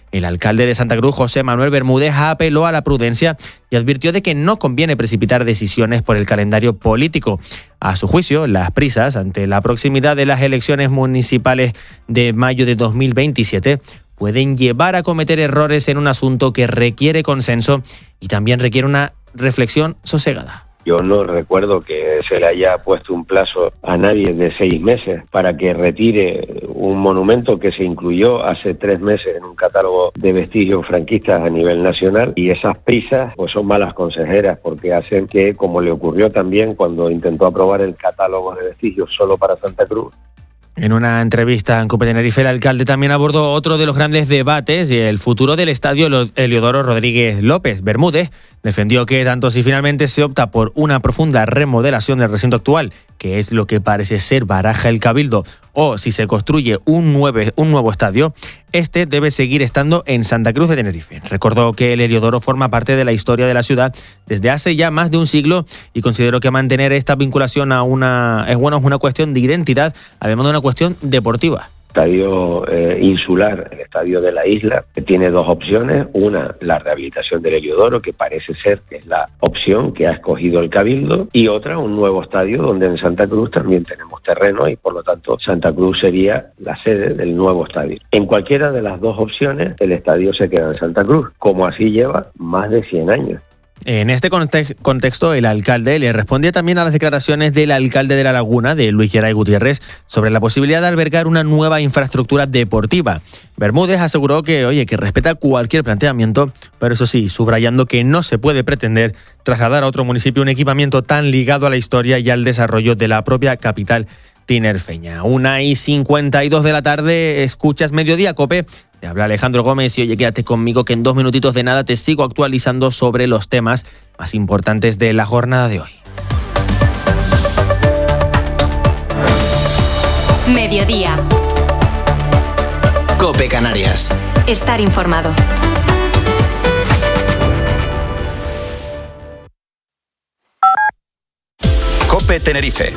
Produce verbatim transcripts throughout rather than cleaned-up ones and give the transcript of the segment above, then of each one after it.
El alcalde de Santa Cruz, José Manuel Bermúdez, apeló a la prudencia y advirtió de que no conviene precipitar decisiones por el calendario político. A su juicio, las prisas ante la proximidad de las elecciones municipales de mayo de dos mil veintisiete pueden llevar a cometer errores en un asunto que requiere consenso y también requiere una reflexión sosegada. Yo no recuerdo que se le haya puesto un plazo a nadie de seis meses para que retire un monumento que se incluyó hace tres meses en un catálogo de vestigios franquistas a nivel nacional, y esas prisas pues son malas consejeras porque hacen que, como le ocurrió también cuando intentó aprobar el catálogo de vestigios solo para Santa Cruz. En una entrevista en COPE Tenerife, el alcalde también abordó otro de los grandes debates y el futuro del estadio Heliodoro Rodríguez López. Bermúdez defendió que tanto si finalmente se opta por una profunda remodelación del recinto actual, que es lo que parece ser baraja el Cabildo, o si se construye un nuevo, un nuevo estadio, este debe seguir estando en Santa Cruz de Tenerife. Recordó que el Heliodoro forma parte de la historia de la ciudad desde hace ya más de un siglo y consideró que mantener esta vinculación a una es bueno es una cuestión de identidad, además de una cuestión deportiva. Estadio eh, insular, el estadio de la isla, que tiene dos opciones. Una, la rehabilitación del Heliodoro, que parece ser que es la opción que ha escogido el Cabildo, y otra, un nuevo estadio donde en Santa Cruz también tenemos terreno y por lo tanto Santa Cruz sería la sede del nuevo estadio. En cualquiera de las dos opciones el estadio se queda en Santa Cruz, como así lleva más de cien años. En este contexto, el alcalde le respondía también a las declaraciones del alcalde de La Laguna, de Luis Geray Gutiérrez, sobre la posibilidad de albergar una nueva infraestructura deportiva. Bermúdez aseguró que, oye, que respeta cualquier planteamiento, pero eso sí, subrayando que no se puede pretender trasladar a otro municipio un equipamiento tan ligado a la historia y al desarrollo de la propia capital tinerfeña. Una y cincuenta y dos de la tarde, escuchas Mediodía Cope. Te habla Alejandro Gómez y oye, quédate conmigo que en dos minutitos de nada te sigo actualizando sobre los temas más importantes de la jornada de hoy. Mediodía. Cope Canarias. Estar informado. Cope Tenerife.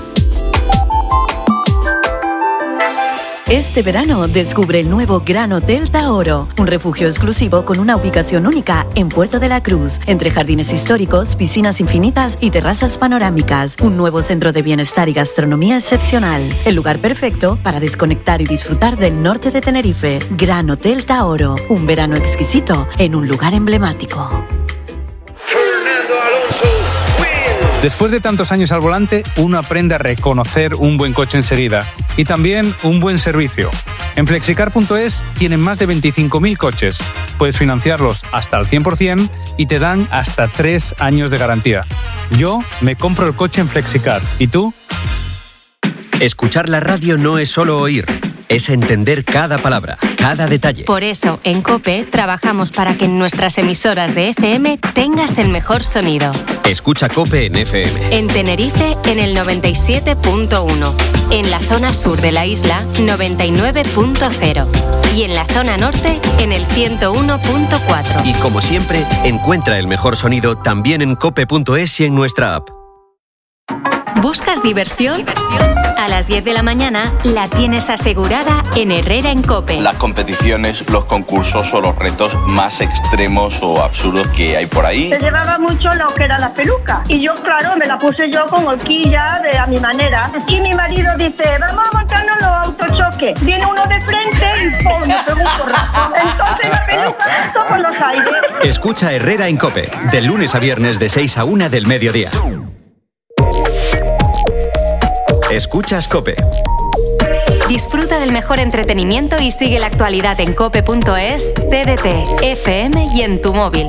Este verano descubre el nuevo Gran Hotel Taoro, un refugio exclusivo con una ubicación única en Puerto de la Cruz, entre jardines históricos, piscinas infinitas y terrazas panorámicas. Un nuevo centro de bienestar y gastronomía excepcional. El lugar perfecto para desconectar y disfrutar del norte de Tenerife. Gran Hotel Taoro, un verano exquisito en un lugar emblemático. Después de tantos años al volante, uno aprende a reconocer un buen coche enseguida y también un buen servicio. En flexicar punto es tienen más de veinticinco mil coches. Puedes financiarlos hasta al cien por ciento y te dan hasta tres años de garantía. Yo me compro el coche en Flexicar. ¿Y tú? Escuchar la radio no es solo oír, es entender cada palabra, cada detalle. Por eso, en COPE trabajamos para que en nuestras emisoras de F M tengas el mejor sonido. Escucha COPE en F M. En Tenerife, en el noventa y siete punto uno. En la zona sur de la isla, noventa y nueve punto cero. Y en la zona norte, en el ciento uno punto cuatro. Y como siempre, encuentra el mejor sonido también en cope punto es y en nuestra app. ¿Buscas diversión? ¿Diversión? A las diez de la mañana la tienes asegurada en Herrera en COPE. Las competiciones, los concursos o los retos más extremos o absurdos que hay por ahí. Se llevaba mucho lo que era la peluca. Y yo, claro, me la puse yo con horquilla de a mi manera. Y mi marido dice, vamos a montarnos los autochoques. Viene uno de frente y ¡pum! Me pegó un porrazo. Entonces la peluca saltó por los aires. Escucha Herrera en COPE, de lunes a viernes de seis a una del mediodía. Escuchas COPE. Disfruta del mejor entretenimiento y sigue la actualidad en cope punto es, T D T, F M y en tu móvil.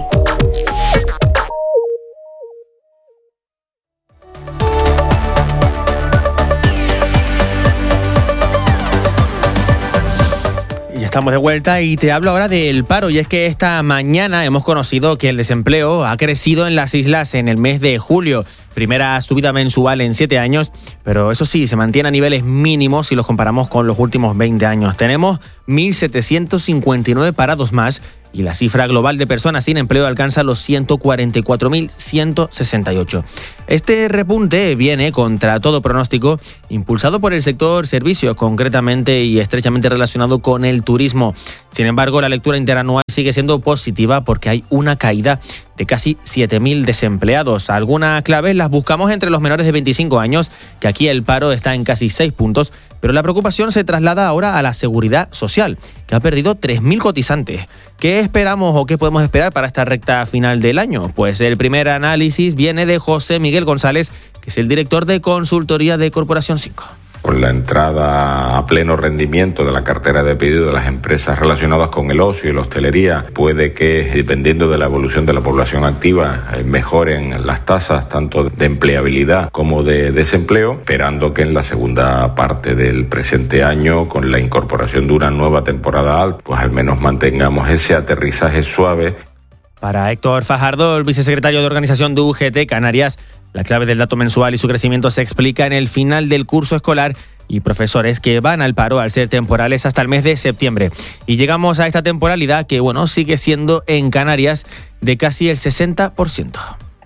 Ya estamos de vuelta y te hablo ahora del paro, y es que esta mañana hemos conocido que el desempleo ha crecido en las islas en el mes de julio. Primera subida mensual en siete años, pero eso sí, se mantiene a niveles mínimos si los comparamos con los últimos veinte años. Tenemos mil setecientos cincuenta y nueve parados más y la cifra global de personas sin empleo alcanza los ciento cuarenta y cuatro mil ciento sesenta y ocho. Este repunte viene contra todo pronóstico, impulsado por el sector servicios, concretamente y estrechamente relacionado con el turismo. Sin embargo, la lectura interanual sigue siendo positiva porque hay una caída de casi siete mil desempleados. Algunas claves las buscamos entre los menores de veinticinco años, que aquí el paro está en casi seis puntos, pero la preocupación se traslada ahora a la seguridad social, que ha perdido tres mil cotizantes. ¿Qué esperamos o qué podemos esperar para esta recta final del año? Pues el primer análisis viene de José Miguel González, que es el director de consultoría de Corporación cinco. Con la entrada a pleno rendimiento de la cartera de pedido de las empresas relacionadas con el ocio y la hostelería, puede que, dependiendo de la evolución de la población activa, mejoren las tasas tanto de empleabilidad como de desempleo, esperando que en la segunda parte del presente año, con la incorporación de una nueva temporada alta, pues al menos mantengamos ese aterrizaje suave. Para Héctor Fajardo, el vicesecretario de organización de U G T Canarias, la clave del dato mensual y su crecimiento se explica en el final del curso escolar y profesores que van al paro al ser temporales hasta el mes de septiembre. Y llegamos a esta temporalidad que, bueno, sigue siendo en Canarias de casi el sesenta por ciento.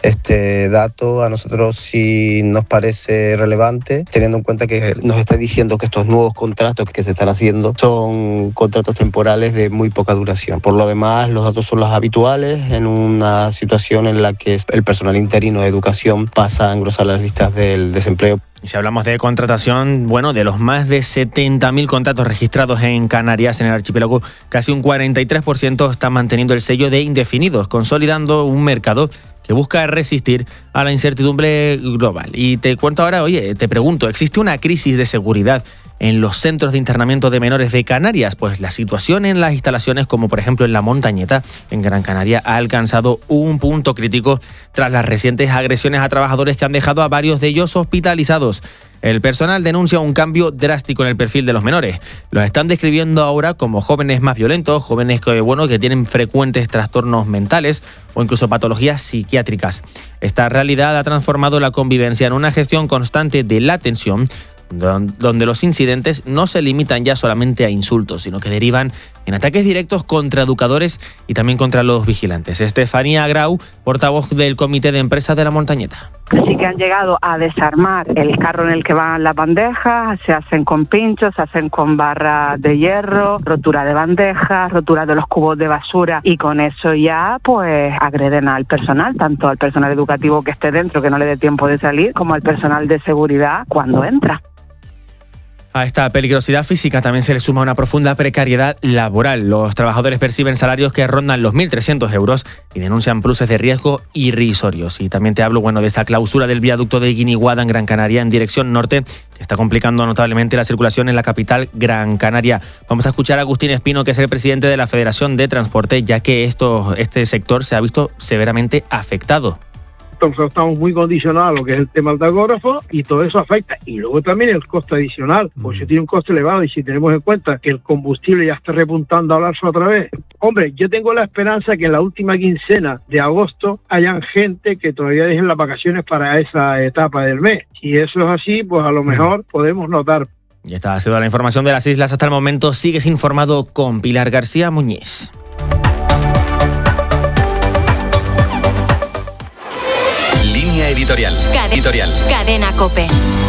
Este dato a nosotros sí nos parece relevante, teniendo en cuenta que nos está diciendo que estos nuevos contratos que se están haciendo son contratos temporales de muy poca duración. Por lo demás, los datos son los habituales en una situación en la que el personal interino de educación pasa a engrosar las listas del desempleo. Y si hablamos de contratación, bueno, de los más de setenta mil contratos registrados en Canarias, en el archipiélago, casi un cuarenta y tres por ciento están manteniendo el sello de indefinidos, consolidando un mercado que busca resistir a la incertidumbre global. Y te cuento ahora, oye, te pregunto, ¿existe una crisis de seguridad en los centros de internamiento de menores de Canarias? Pues la situación en las instalaciones, como por ejemplo en La Montañeta, en Gran Canaria, ha alcanzado un punto crítico tras las recientes agresiones a trabajadores que han dejado a varios de ellos hospitalizados. El personal denuncia un cambio drástico en el perfil de los menores. Los están describiendo ahora como jóvenes más violentos, jóvenes que, bueno, que tienen frecuentes trastornos mentales o incluso patologías psiquiátricas. Esta realidad ha transformado la convivencia en una gestión constante de la tensión, donde los incidentes no se limitan ya solamente a insultos, sino que derivan en ataques directos contra educadores y también contra los vigilantes. Estefanía Grau, portavoz del Comité de Empresas de La Montañeta. Sí que han llegado a desarmar el carro en el que van las bandejas, se hacen con pinchos, se hacen con barras de hierro, rotura de bandejas, rotura de los cubos de basura, y con eso ya pues agreden al personal, tanto al personal educativo que esté dentro, que no le dé tiempo de salir, como al personal de seguridad cuando entra. A esta peligrosidad física también se le suma una profunda precariedad laboral. Los trabajadores perciben salarios que rondan los mil trescientos euros y denuncian pluses de riesgo irrisorios. Y también te hablo, bueno, de esta clausura del viaducto de Guiniguada en Gran Canaria en dirección norte, que está complicando notablemente la circulación en la capital Gran Canaria. Vamos a escuchar a Agustín Espino, que es el presidente de la Federación de Transporte, ya que esto, este sector se ha visto severamente afectado. Entonces estamos muy condicionados a lo que es el tema del tacógrafo y todo eso afecta. Y luego también el costo adicional, pues si tiene un coste elevado y si tenemos en cuenta que el combustible ya está repuntando a hablarse otra vez. Hombre, yo tengo la esperanza que en la última quincena de agosto hayan gente que todavía dejen las vacaciones para esa etapa del mes. Si eso es así, pues a lo mejor podemos notar. Y esta ha sido la información de las islas hasta el momento. Sigues informado con Pilar García Muñiz. Editorial. Cadena, Editorial. Cadena COPE.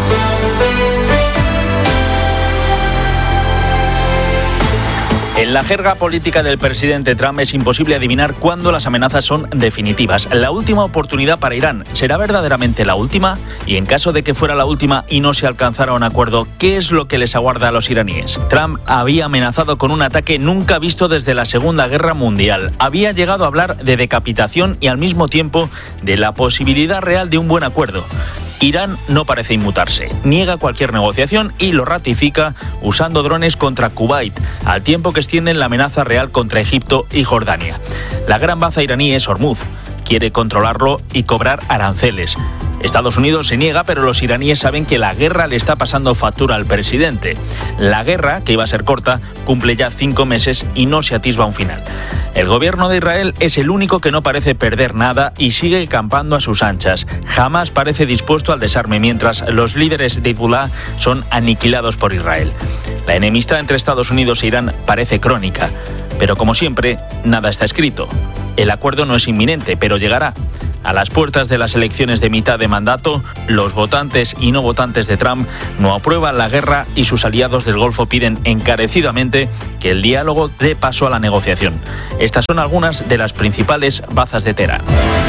En la jerga política del presidente Trump es imposible adivinar cuándo las amenazas son definitivas. La última oportunidad para Irán, ¿será verdaderamente la última? Y en caso de que fuera la última y no se alcanzara un acuerdo, ¿qué es lo que les aguarda a los iraníes? Trump había amenazado con un ataque nunca visto desde la Segunda Guerra Mundial. Había llegado a hablar de decapitación y al mismo tiempo de la posibilidad real de un buen acuerdo. Irán no parece inmutarse, niega cualquier negociación y lo ratifica usando drones contra Kuwait, al tiempo que extienden la amenaza real contra Egipto y Jordania. La gran baza iraní es Hormuz, quiere controlarlo y cobrar aranceles. Estados Unidos se niega, pero los iraníes saben que la guerra le está pasando factura al presidente. La guerra, que iba a ser corta, cumple ya cinco meses y no se atisba un final. El gobierno de Israel es el único que no parece perder nada y sigue campando a sus anchas. Jamás parece dispuesto al desarme, mientras los líderes de Hezbollah son aniquilados por Israel. La enemistad entre Estados Unidos e Irán parece crónica, pero como siempre, nada está escrito. El acuerdo no es inminente, pero llegará. A las puertas de las elecciones de mitad de mandato, los votantes y no votantes de Trump no aprueban la guerra y sus aliados del Golfo piden encarecidamente que el diálogo dé paso a la negociación. Estas son algunas de las principales bazas de Teherán.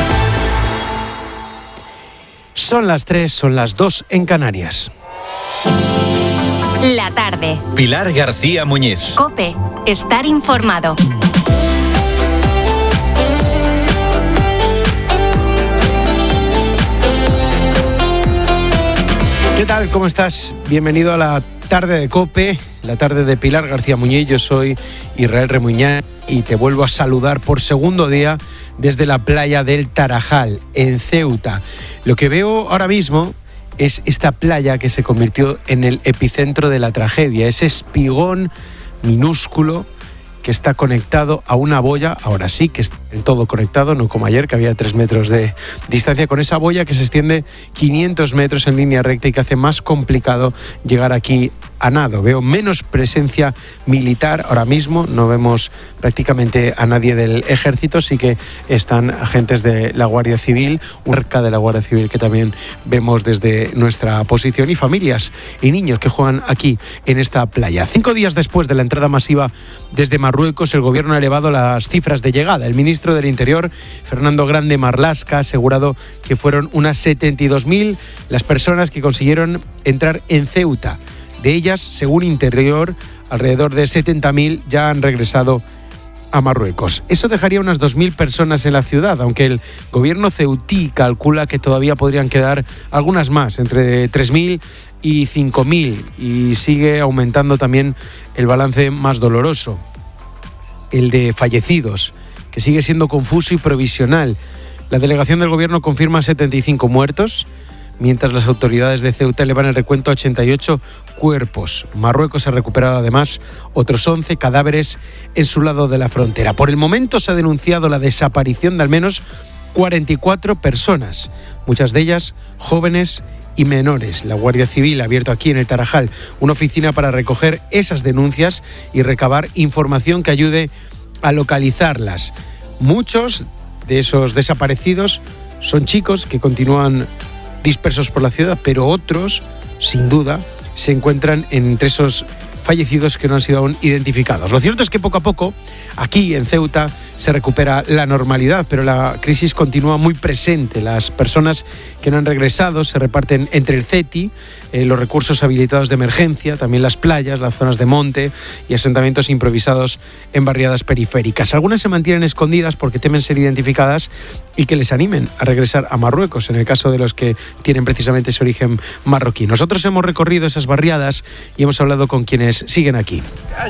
Son las tres, son las dos en Canarias. La tarde. Pilar García Muñiz. COPE. Estar informado. ¿Qué tal? ¿Cómo estás? Bienvenido a la tarde de COPE, la tarde de Pilar García Muñiz. Yo soy Israel Remuñán y te vuelvo a saludar por segundo día desde la playa del Tarajal, en Ceuta. Lo que veo ahora mismo es esta playa que se convirtió en el epicentro de la tragedia, ese espigón minúsculo que está conectado a una boya, ahora sí que está del todo conectado, no como ayer que había tres metros de distancia, con esa boya que se extiende quinientos metros en línea recta y que hace más complicado llegar aquí a nado. Veo menos presencia militar ahora mismo, no vemos prácticamente a nadie del ejército, sí que están agentes de la Guardia Civil, cerca de la Guardia Civil que también vemos desde nuestra posición, y familias y niños que juegan aquí en esta playa. Cinco días después de la entrada masiva desde Marruecos, el gobierno ha elevado las cifras de llegada. El ministro del Interior, Fernando Grande Marlaska, ha asegurado que fueron unas setenta y dos mil las personas que consiguieron entrar en Ceuta. De ellas, según Interior, alrededor de setenta mil ya han regresado a Marruecos. Eso dejaría unas dos mil personas en la ciudad, aunque el gobierno ceutí calcula que todavía podrían quedar algunas más, entre tres mil y cinco mil, y sigue aumentando también el balance más doloroso, el de fallecidos, que sigue siendo confuso y provisional. La delegación del gobierno confirma setenta y cinco muertos, mientras las autoridades de Ceuta elevan el recuento a ochenta y ocho cuerpos. Marruecos ha recuperado además otros once cadáveres en su lado de la frontera. Por el momento se ha denunciado la desaparición de al menos cuarenta y cuatro personas, muchas de ellas jóvenes y menores. La Guardia Civil ha abierto aquí en el Tarajal una oficina para recoger esas denuncias y recabar información que ayude a localizarlas. Muchos de esos desaparecidos son chicos que continúan dispersos por la ciudad, pero otros, sin duda, se encuentran entre esos fallecidos que no han sido aún identificados. Lo cierto es que poco a poco, aquí en Ceuta, se recupera la normalidad, pero la crisis continúa muy presente. Las personas que no han regresado se reparten entre el CETI, eh, los recursos habilitados de emergencia, también las playas, las zonas de monte y asentamientos improvisados en barriadas periféricas. Algunas se mantienen escondidas porque temen ser identificadas y que les animen a regresar a Marruecos, en el caso de los que tienen precisamente ese origen marroquí. Nosotros hemos recorrido esas barriadas y hemos hablado con quienes siguen aquí.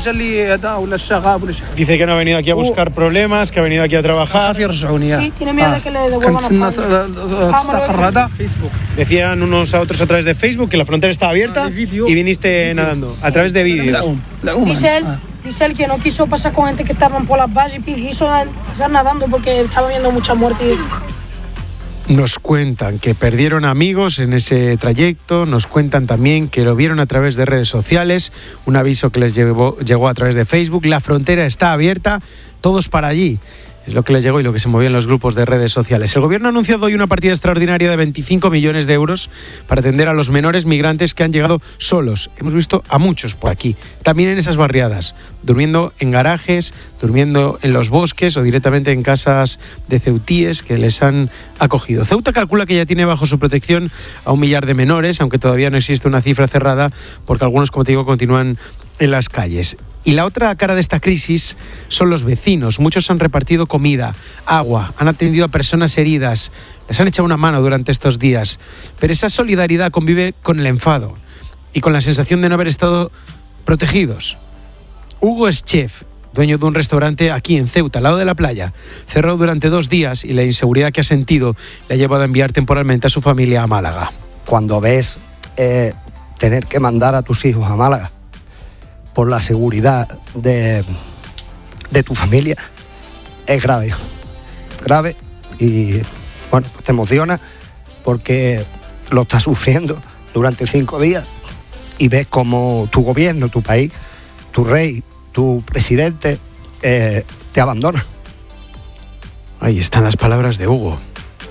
Dice que no ha venido aquí a buscar problemas, que ha venido aquí a trabajar. Sí, tiene miedo de que le devuelvan a España. Decían unos a otros a través de Facebook que la frontera estaba abierta y viniste nadando a través de vídeos. Dice él, dice él que no quiso pasar con gente que estaban por las vallas y quiso pasar nadando porque estaba viendo mucha muerte. Nos cuentan que perdieron amigos en ese trayecto, nos cuentan también que lo vieron a través de redes sociales, un aviso que les llegó, llegó a través de Facebook. La frontera está abierta, todos para allí. Es lo que les llegó y lo que se movió en los grupos de redes sociales. El gobierno ha anunciado hoy una partida extraordinaria de veinticinco millones de euros para atender a los menores migrantes que han llegado solos. Hemos visto a muchos por aquí, también en esas barriadas, durmiendo en garajes, durmiendo en los bosques o directamente en casas de ceutíes que les han acogido. Ceuta calcula que ya tiene bajo su protección a un millar de menores, aunque todavía no existe una cifra cerrada porque algunos, como te digo, continúan en las calles. Y la otra cara de esta crisis son los vecinos. Muchos han repartido comida, agua, han atendido a personas heridas, les han echado una mano durante estos días. Pero esa solidaridad convive con el enfado y con la sensación de no haber estado protegidos. Hugo es chef, dueño de un restaurante aquí en Ceuta, al lado de la playa. Cerró durante dos días y la inseguridad que ha sentido le ha llevado a enviar temporalmente a su familia a Málaga. Cuando ves eh, tener que mandar a tus hijos a Málaga por la seguridad de, de tu familia, es grave, grave y bueno, pues te emociona porque lo estás sufriendo durante cinco días y ves como tu gobierno, tu país, tu rey, tu presidente eh, te abandona. Ahí están las palabras de Hugo.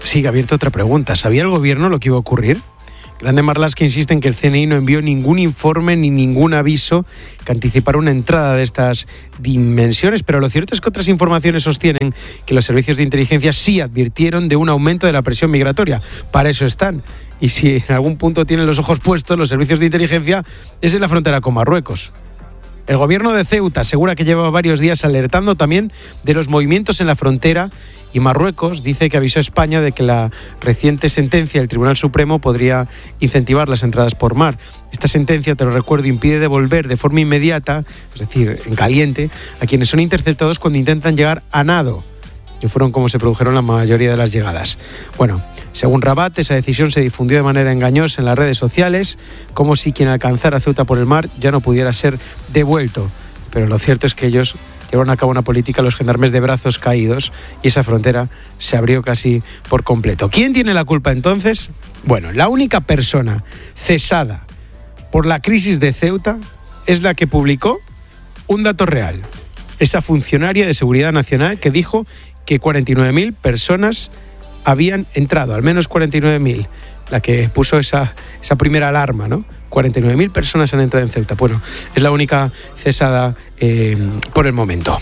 sigue abierta otra pregunta. ¿Sabía el gobierno lo que iba a ocurrir? Grande Marlaska insiste en que el C N I no envió ningún informe ni ningún aviso que anticipara una entrada de estas dimensiones, pero lo cierto es que otras informaciones sostienen que los servicios de inteligencia sí advirtieron de un aumento de la presión migratoria. Para eso están. Y si en algún punto tienen los ojos puestos los servicios de inteligencia, es en la frontera con Marruecos. El gobierno de Ceuta asegura que lleva varios días alertando también de los movimientos en la frontera, y Marruecos dice que avisó a España de que la reciente sentencia del Tribunal Supremo podría incentivar las entradas por mar. Esta sentencia, te lo recuerdo, impide devolver de forma inmediata, es decir, en caliente, a quienes son interceptados cuando intentan llegar a nado, que fueron como se produjeron la mayoría de las llegadas. Bueno, según Rabat, esa decisión se difundió de manera engañosa en las redes sociales, como si quien alcanzara Ceuta por el mar ya no pudiera ser devuelto. Pero lo cierto es que ellos llevaron a cabo una política, los gendarmes de brazos caídos, y esa frontera se abrió casi por completo. ¿Quién tiene la culpa entonces? Bueno, la única persona cesada por la crisis de Ceuta es la que publicó un dato real. Esa funcionaria de Seguridad Nacional que dijo que cuarenta y nueve mil personas habían entrado, al menos cuarenta y nueve mil, la que puso esa, esa primera alarma, ¿no? cuarenta y nueve mil personas han entrado en Ceuta. Bueno, es la única cesada eh, por el momento.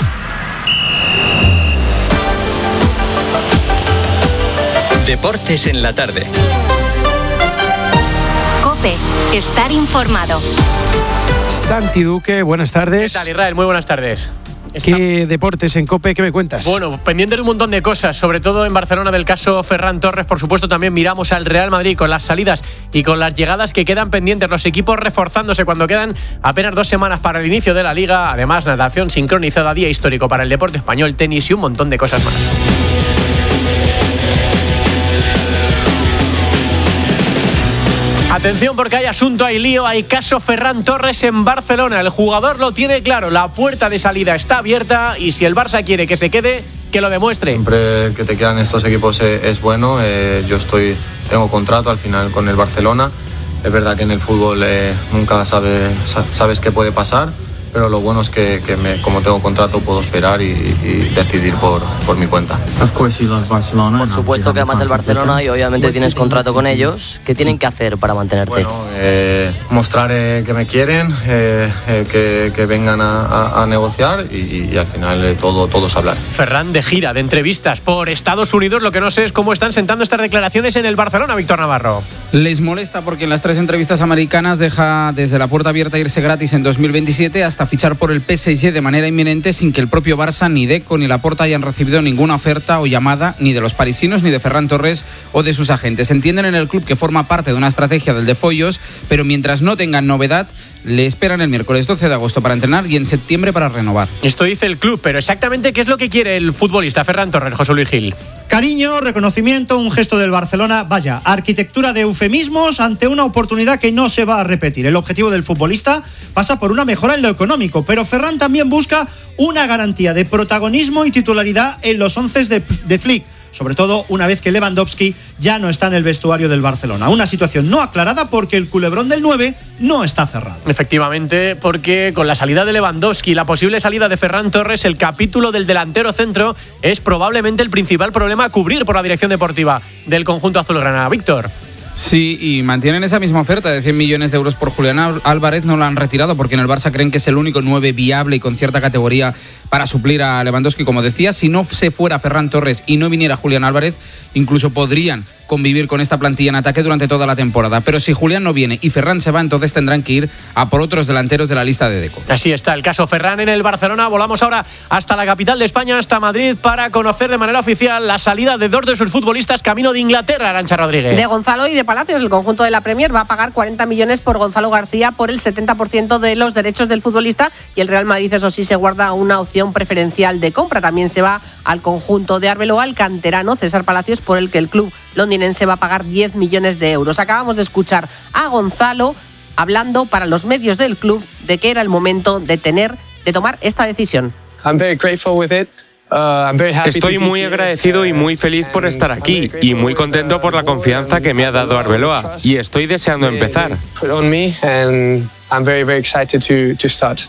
Deportes en la tarde. COPE, estar informado. Santi Duque, buenas tardes. ¿Qué tal, Israel? Muy buenas tardes. ¿Qué deportes en COPE? ¿Qué me cuentas? Bueno, pendiente de un montón de cosas, sobre todo en Barcelona del caso Ferran Torres. Por supuesto, también miramos al Real Madrid con las salidas y con las llegadas que quedan pendientes. Los equipos reforzándose cuando quedan apenas dos semanas para el inicio de la Liga. Además, natación sincronizada, día histórico para el deporte español, tenis y un montón de cosas más. Atención, porque hay asunto, hay lío, hay caso Ferran Torres en Barcelona. El jugador lo tiene claro, la puerta de salida está abierta y si el Barça quiere que se quede, que lo demuestre. Siempre que te quedan estos equipos es, es bueno. Eh, yo estoy tengo contrato al final con el Barcelona. Es verdad que en el fútbol eh, nunca sabe, sabes qué puede pasar, pero lo bueno es que, que me, como tengo contrato puedo esperar y, y decidir por, por mi cuenta. Por supuesto que amas el Barcelona y obviamente tienes contrato con ellos. ¿Qué tienen que hacer para mantenerte? Bueno, eh, mostrar eh, que me quieren, eh, eh, que, que vengan a, a, a negociar y, y al final eh, todo, todo es hablar. Ferran de gira, de entrevistas por Estados Unidos. Lo que no sé es cómo están sentando estas declaraciones en el Barcelona, Víctor Navarro. Les molesta porque en las tres entrevistas americanas deja desde la puerta abierta a irse gratis en dos mil veintisiete hasta fichar por el P S G de manera inminente sin que el propio Barça, ni Deco ni Laporta hayan recibido ninguna oferta o llamada ni de los parisinos ni de Ferran Torres o de sus agentes. Entienden en el club que forma parte de una estrategia del de Follos, pero mientras no tengan novedad, le esperan el miércoles doce de agosto para entrenar y en septiembre para renovar. Esto dice el club, pero exactamente ¿qué es lo que quiere el futbolista Ferran Torres, José Luis Gil? Cariño, reconocimiento, un gesto del Barcelona, vaya, arquitectura de eufemismos ante una oportunidad que no se va a repetir. El objetivo del futbolista pasa por una mejora en lo económico, pero Ferran también busca una garantía de protagonismo y titularidad en los once de, de Flick, sobre todo una vez que Lewandowski ya no está en el vestuario del Barcelona. Una situación no aclarada porque el culebrón del nueve no está cerrado. Efectivamente, porque con la salida de Lewandowski y la posible salida de Ferran Torres, el capítulo del delantero centro es probablemente el principal problema a cubrir por la dirección deportiva del conjunto azulgrana. Víctor. Sí, y mantienen esa misma oferta de cien millones de euros por Julián Álvarez. No la han retirado porque en el Barça creen que es el único nueve viable y con cierta categoría para suplir a Lewandowski. Como decía, si no se fuera Ferran Torres y no viniera Julián Álvarez, incluso podrían convivir con esta plantilla en ataque durante toda la temporada. Pero si Julián no viene y Ferran se va, entonces tendrán que ir a por otros delanteros de la lista de Deco. Así está el caso Ferran en el Barcelona. Volamos ahora hasta la capital de España, hasta Madrid, para conocer de manera oficial la salida de dos de sus futbolistas camino de Inglaterra, Arantxa Rodríguez. De Gonzalo y de Palacios. El conjunto de la Premier va a pagar cuarenta millones por Gonzalo García por el setenta por ciento de los derechos del futbolista, y el Real Madrid, eso sí, se guarda una opción preferencial de compra. También se va al conjunto de Arbeloa el canterano César Palacios, por el que el club londinense va a pagar diez millones de euros. Acabamos de escuchar a Gonzalo hablando para los medios del club de que era el momento de tener, de tomar esta decisión. I'm very grateful with it. Estoy muy agradecido y muy feliz por estar aquí y muy contento por la confianza que me ha dado Arbeloa, y estoy deseando empezar.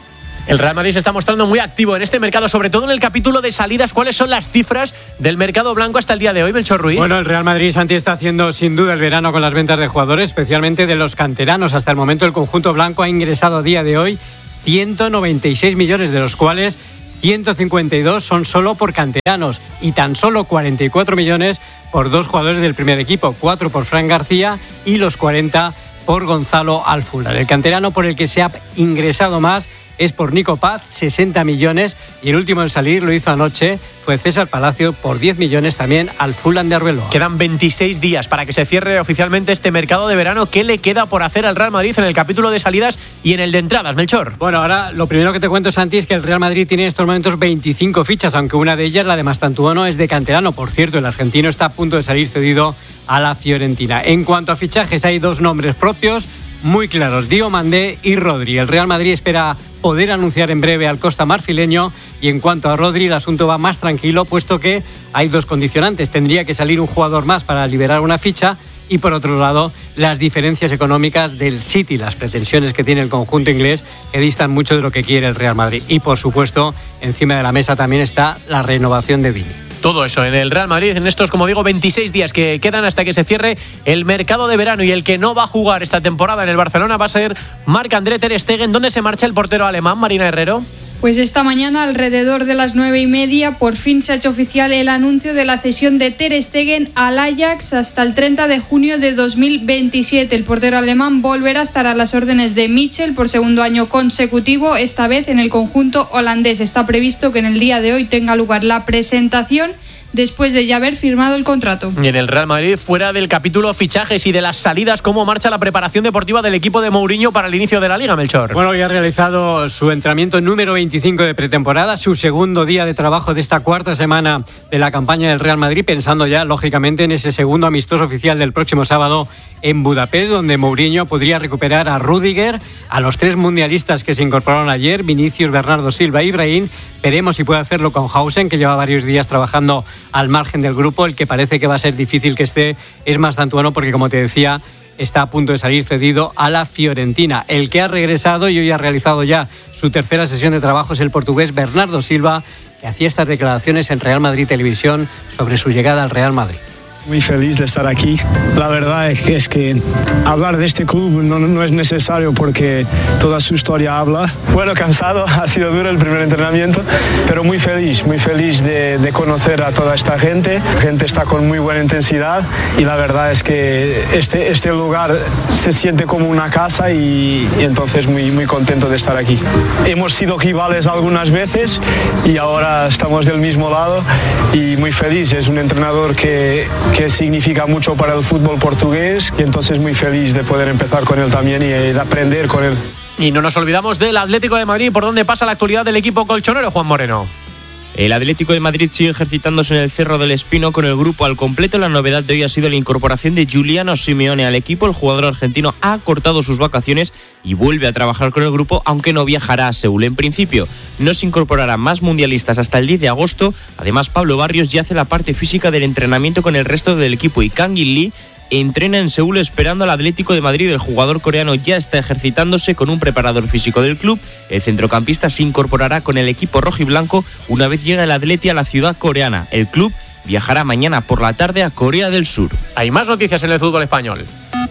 El Real Madrid se está mostrando muy activo en este mercado, sobre todo en el capítulo de salidas. ¿Cuáles son las cifras del mercado blanco hasta el día de hoy, Melchor Ruiz? Bueno, el Real Madrid, Santi, está haciendo sin duda el verano con las ventas de jugadores, especialmente de los canteranos. Hasta el momento el conjunto blanco ha ingresado a día de hoy ciento noventa y seis millones, de los cuales ciento cincuenta y dos son solo por canteranos y tan solo cuarenta y cuatro millones por dos jugadores del primer equipo, cuatro por Fran García y los cuarenta por Gonzalo Alfular. El canterano por el que se ha ingresado más es por Nico Paz, sesenta millones, y el último en salir lo hizo anoche, fue César Palacio por diez millones también al Fulham de Arbeloa. Quedan veintiséis días para que se cierre oficialmente este mercado de verano. ¿Qué le queda por hacer al Real Madrid en el capítulo de salidas y en el de entradas, Melchor? Bueno, ahora lo primero que te cuento, Santi, es que el Real Madrid tiene en estos momentos veinticinco fichas, aunque una de ellas, la de Mastantuono, es de canterano. Por cierto, el argentino está a punto de salir cedido a la Fiorentina. En cuanto a fichajes, hay dos nombres propios muy claros, Diomandé y Rodri. El Real Madrid espera poder anunciar en breve al costa marfileño, y en cuanto a Rodri el asunto va más tranquilo, puesto que hay dos condicionantes. Tendría que salir un jugador más para liberar una ficha, y por otro lado las diferencias económicas del City, las pretensiones que tiene el conjunto inglés, que distan mucho de lo que quiere el Real Madrid. Y por supuesto encima de la mesa también está la renovación de Vini. Todo eso en el Real Madrid en estos, como digo, veintiséis días que quedan hasta que se cierre el mercado de verano, y el que no va a jugar esta temporada en el Barcelona va a ser Marc-André ter Stegen. ¿Dónde se marcha el portero alemán, Marina Herrero? Pues esta mañana, alrededor de las nueve y media, por fin se ha hecho oficial el anuncio de la cesión de ter Stegen al Ajax hasta el treinta de junio de dos mil veintisiete. El portero alemán volverá a estar a las órdenes de Michel por segundo año consecutivo, esta vez en el conjunto holandés. Está previsto que en el día de hoy tenga lugar la presentación después de ya haber firmado el contrato. Y en el Real Madrid, fuera del capítulo fichajes y de las salidas, ¿cómo marcha la preparación deportiva del equipo de Mourinho para el inicio de la Liga, Melchor? Bueno, hoy ha realizado su entrenamiento número veinticinco de pretemporada, su segundo día de trabajo de esta cuarta semana de la campaña del Real Madrid, pensando ya, lógicamente, en ese segundo amistoso oficial del próximo sábado en Budapest, donde Mourinho podría recuperar a Rüdiger, a los tres mundialistas que se incorporaron ayer, Vinicius, Bernardo Silva e Ibrahim. Veremos si puede hacerlo con Hausen, que lleva varios días trabajando al margen del grupo. El que parece que va a ser difícil que esté es Mastantuono, porque, como te decía, está a punto de salir cedido a la Fiorentina. El que ha regresado y hoy ha realizado ya su tercera sesión de trabajo es el portugués Bernardo Silva, que hacía estas declaraciones en Real Madrid Televisión sobre su llegada al Real Madrid. Muy feliz de estar aquí. La verdad es que, es que hablar de este club no, no es necesario, porque toda su historia habla. Bueno, cansado, ha sido duro el primer entrenamiento, pero muy feliz, muy feliz de, de conocer a toda esta gente. La gente está con muy buena intensidad, y la verdad es que este, este lugar se siente como una casa, y, y entonces muy, muy contento de estar aquí. Hemos sido rivales algunas veces y ahora estamos del mismo lado, y muy feliz. Es un entrenador que que significa mucho para el fútbol portugués, y entonces muy feliz de poder empezar con él también y de aprender con él. Y no nos olvidamos del Atlético de Madrid, por donde pasa la actualidad del equipo colchonero, Juan Moreno. El Atlético de Madrid sigue ejercitándose en el Cerro del Espino con el grupo al completo. La novedad de hoy ha sido la incorporación de Giuliano Simeone al equipo. El jugador argentino ha cortado sus vacaciones y vuelve a trabajar con el grupo, aunque no viajará a Seúl. En principio, no se incorporarán más mundialistas hasta el diez de agosto. Además, Pablo Barrios ya hace la parte física del entrenamiento con el resto del equipo, y Kang-in Lee entrena en Seúl esperando al Atlético de Madrid. El jugador coreano ya está ejercitándose con un preparador físico del club. El centrocampista se incorporará con el equipo rojiblanco una vez llegue el Atleti a la ciudad coreana. El club viajará mañana por la tarde a Corea del Sur. Hay más noticias en el fútbol español.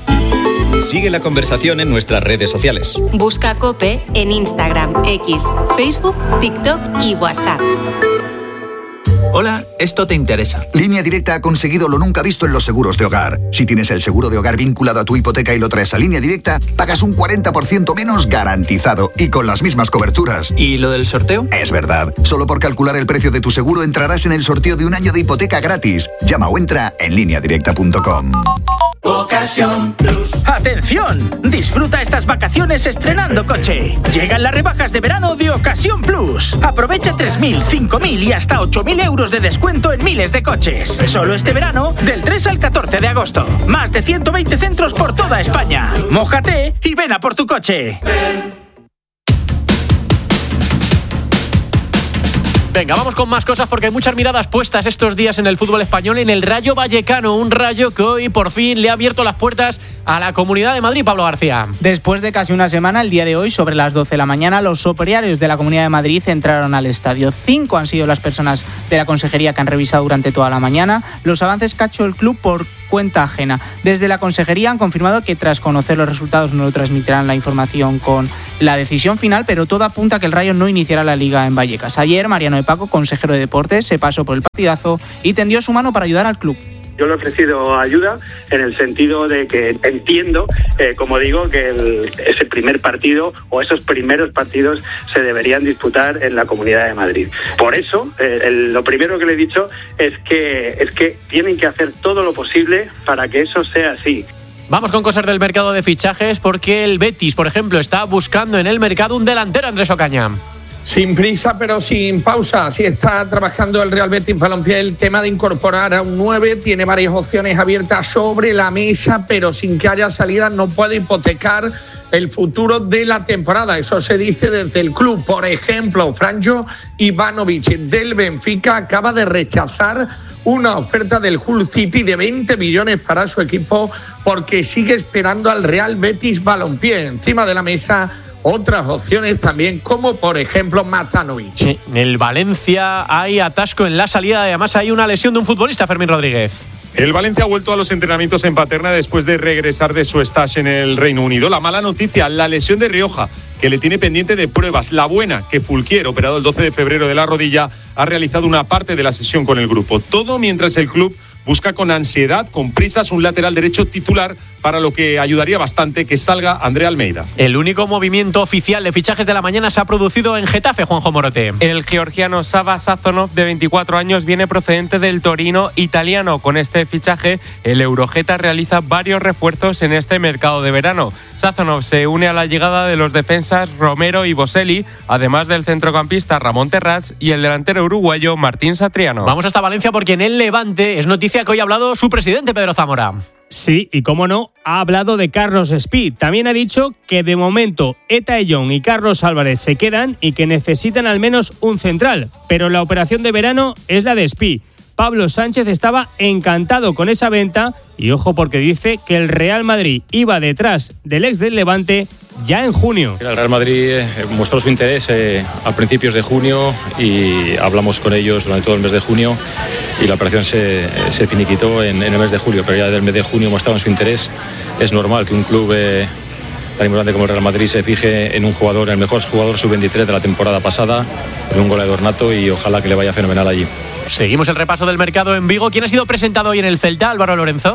Sigue la conversación en nuestras redes sociales. Busca COPE en Instagram, X, Facebook, TikTok y WhatsApp. Hola, esto te interesa. Línea Directa ha conseguido lo nunca visto en los seguros de hogar. Si tienes el seguro de hogar vinculado a tu hipoteca y lo traes a Línea Directa, pagas un cuarenta por ciento menos garantizado y con las mismas coberturas. ¿Y lo del sorteo? Es verdad. Solo por calcular el precio de tu seguro entrarás en el sorteo de un año de hipoteca gratis. Llama o entra en línea directa punto com. Ocasión Plus. ¡Atención! Disfruta estas vacaciones estrenando coche. Llegan las rebajas de verano de Ocasión Plus. Aprovecha tres mil, cinco mil y hasta ocho mil euros de descuento en miles de coches. Solo este verano, del tres al catorce de agosto. Más de ciento veinte centros por toda España. Mójate y ven a por tu coche. Venga, vamos con más cosas porque hay muchas miradas puestas estos días en el fútbol español, en el Rayo Vallecano, un Rayo que hoy por fin le ha abierto las puertas a la Comunidad de Madrid. Pablo García. Después de casi una semana, el día de hoy, sobre las doce de la mañana, los operarios de la Comunidad de Madrid entraron al estadio. Cinco han sido las personas de la consejería que han revisado durante toda la mañana los avances que ha hecho el club por cuenta ajena. Desde la consejería han confirmado que tras conocer los resultados no lo transmitirán la información con la decisión final, pero todo apunta a que el Rayo no iniciará la Liga en Vallecas. Ayer, Mariano de Paco, consejero de Deportes, se pasó por el partidazo y tendió su mano para ayudar al club. Yo le he ofrecido ayuda en el sentido de que entiendo, eh, como digo, que el, ese primer partido o esos primeros partidos se deberían disputar en la Comunidad de Madrid. Por eso, eh, el, lo primero que le he dicho es que, es que tienen que hacer todo lo posible para que eso sea así. Vamos con cosas del mercado de fichajes porque el Betis, por ejemplo, está buscando en el mercado un delantero, Andrés Ocaña. Sin prisa, pero sin pausa. Así está trabajando el Real Betis Balompié el tema de incorporar a un nueve. Tiene varias opciones abiertas sobre la mesa, pero sin que haya salida no puede hipotecar el futuro de la temporada. Eso se dice desde el club. Por ejemplo, Franjo Ivanovic del Benfica acaba de rechazar una oferta del Hull City de veinte millones para su equipo porque sigue esperando al Real Betis Balompié. Encima de la mesa otras opciones también, como por ejemplo Matanovic. Sí, en el Valencia hay atasco en la salida, además hay una lesión de un futbolista, Fermín Rodríguez. El Valencia ha vuelto a los entrenamientos en Paterna después de regresar de su stage en el Reino Unido. La mala noticia, la lesión de Rioja, que le tiene pendiente de pruebas. La buena, que Fulquier, operado el doce de febrero de la rodilla, ha realizado una parte de la sesión con el grupo. Todo mientras el club busca con ansiedad, con prisas, un lateral derecho titular, para lo que ayudaría bastante que salga André Almeida. El único movimiento oficial de fichajes de la mañana se ha producido en Getafe, Juanjo Morote. El georgiano Sava Sazonov, de veinticuatro años, viene procedente del Torino italiano. Con este fichaje, el Eurogeta realiza varios refuerzos en este mercado de verano. Sazonov se une a la llegada de los defensas Romero y Boselli, además del centrocampista Ramón Terrats y el delantero uruguayo Martín Satriano. Vamos hasta Valencia porque en el Levante es noticia que hoy ha hablado su presidente, Pedro Zamora. Sí, y cómo no, ha hablado de Carlos Espí. También ha dicho que de momento Eta Eyón y Carlos Álvarez se quedan y que necesitan al menos un central. Pero la operación de verano es la de Espí. Pablo Sánchez estaba encantado con esa venta y ojo porque dice que el Real Madrid iba detrás del ex del Levante ya en junio. El Real Madrid mostró su interés eh, a principios de junio y hablamos con ellos durante todo el mes de junio y la operación se, se finiquitó en, en el mes de julio, pero ya desde el mes de junio mostraban su interés. Es normal que un club eh, tan importante como el Real Madrid se fije en un jugador, el mejor jugador sub veintitrés de la temporada pasada, en un goleador nato, y ojalá que le vaya fenomenal allí. Seguimos el repaso del mercado en Vigo. ¿Quién ha sido presentado hoy en el Celta? Álvaro Lorenzo.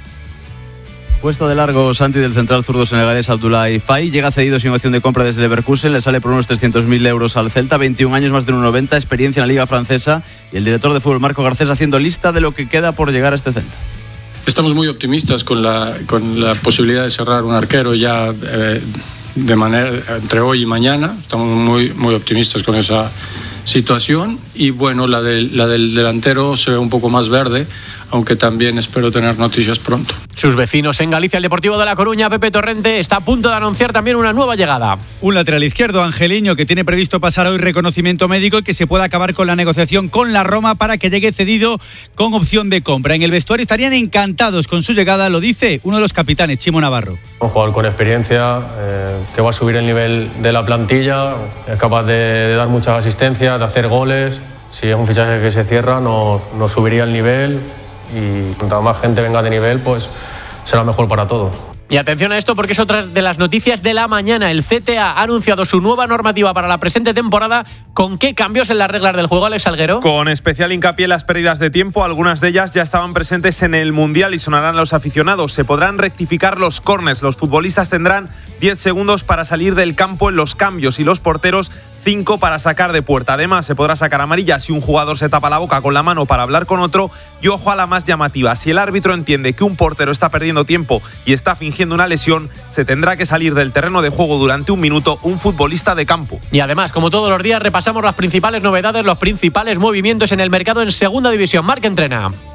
Puesta de largo Santi del central zurdo senegalés Abdoulaye Faye. Llega cedido sin opción de compra desde Leverkusen. Le sale por unos trescientos mil euros al Celta. veintiún años, más de uno noventa, experiencia en la Liga Francesa. Y el director de fútbol Marco Garcés haciendo lista de lo que queda por llegar a este Celta. Estamos muy optimistas con la, con la posibilidad de cerrar un arquero ya eh, de manera entre hoy y mañana. Estamos muy, muy optimistas con esa situación y bueno, la del, la del delantero se ve un poco más verde, aunque también espero tener noticias pronto. Sus vecinos en Galicia, el Deportivo de La Coruña, Pepe Torrente, está a punto de anunciar también una nueva llegada. Un lateral izquierdo, Angeliño, que tiene previsto pasar hoy reconocimiento médico y que se pueda acabar con la negociación con la Roma para que llegue cedido con opción de compra. En el vestuario estarían encantados con su llegada, lo dice uno de los capitanes, Chimo Navarro. Un jugador con experiencia, eh, que va a subir el nivel de la plantilla, es capaz de, de dar muchas asistencias, de hacer goles. Si es un fichaje que se cierra, nos no subiría el nivel y cuanta más gente venga de nivel, pues será mejor para todos. Y atención a esto porque es otra de las noticias de la mañana. El C T A ha anunciado su nueva normativa para la presente temporada. ¿Con qué cambios en las reglas del juego, Alex Salguero? Con especial hincapié en las pérdidas de tiempo. Algunas de ellas ya estaban presentes en el Mundial y sonarán a los aficionados. Se podrán rectificar los córners. Los futbolistas tendrán diez segundos para salir del campo en los cambios y los porteros cinco para sacar de puerta. Además, se podrá sacar amarilla si un jugador se tapa la boca con la mano para hablar con otro. Y ojo a la más llamativa. Si el árbitro entiende que un portero está perdiendo tiempo y está fingiendo una lesión, se tendrá que salir del terreno de juego durante un minuto un futbolista de campo. Y además, como todos los días, repasamos las principales novedades, los principales movimientos en el mercado en Segunda División. Marc Entrena.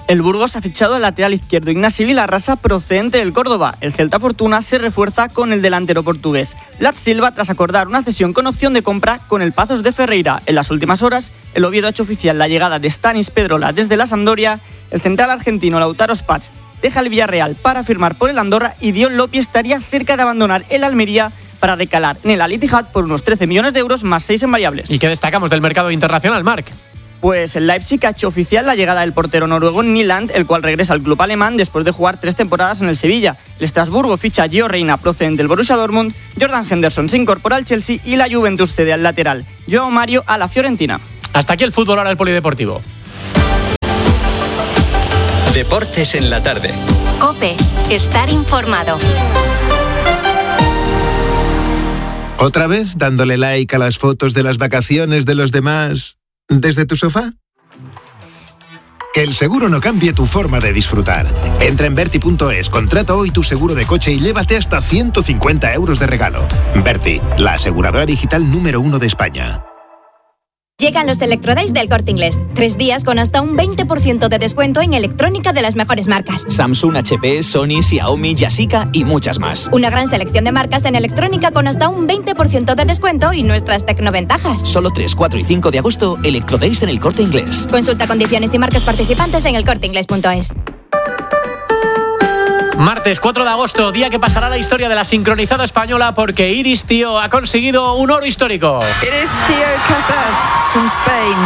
El Burgos ha fichado al lateral izquierdo Ignasi Vilarrasa procedente del Córdoba. El Celta Fortuna se refuerza con el delantero portugués Vlad Silva tras acordar una cesión con opción de compra con el Pazos de Ferreira. En las últimas horas, el Oviedo ha hecho oficial la llegada de Stanis Pedrola desde la Sampdoria. El central argentino Lautaro Spatz deja el Villarreal para firmar por el Andorra y Dion Lopi estaría cerca de abandonar el Almería para recalar en el Al Ittihad por unos trece millones de euros más seis en variables. ¿Y qué destacamos del mercado internacional, Marc? Pues el Leipzig ha hecho oficial la llegada del portero noruego Nyland, el cual regresa al club alemán después de jugar tres temporadas en el Sevilla. El Estrasburgo ficha a Gio Reyna procedente del Borussia Dortmund, Jordan Henderson se incorpora al Chelsea y la Juventus cede al lateral Joao Mario a la Fiorentina. Hasta aquí el fútbol, ahora el polideportivo. Deportes en la tarde. COPE, estar informado. ¿Otra vez dándole like a las fotos de las vacaciones de los demás desde tu sofá? Que el seguro no cambie tu forma de disfrutar. Entra en Berti punto es, contrata hoy tu seguro de coche y llévate hasta ciento cincuenta euros de regalo. Berti, la aseguradora digital número uno de España. Llegan los Electrodays del Corte Inglés. Tres días con hasta un veinte por ciento de descuento en electrónica de las mejores marcas. Samsung, H P, Sony, Xiaomi, Yashica y muchas más. Una gran selección de marcas en electrónica con hasta un veinte por ciento de descuento y nuestras tecnoventajas. Solo tres, cuatro y cinco de agosto, Electrodays en el Corte Inglés. Consulta condiciones y marcas participantes en el corte inglés punto es. Martes cuatro de agosto, día que pasará la historia de la sincronizada española porque Iris Tío ha conseguido un oro histórico. Iris Tío Casas, from Spain.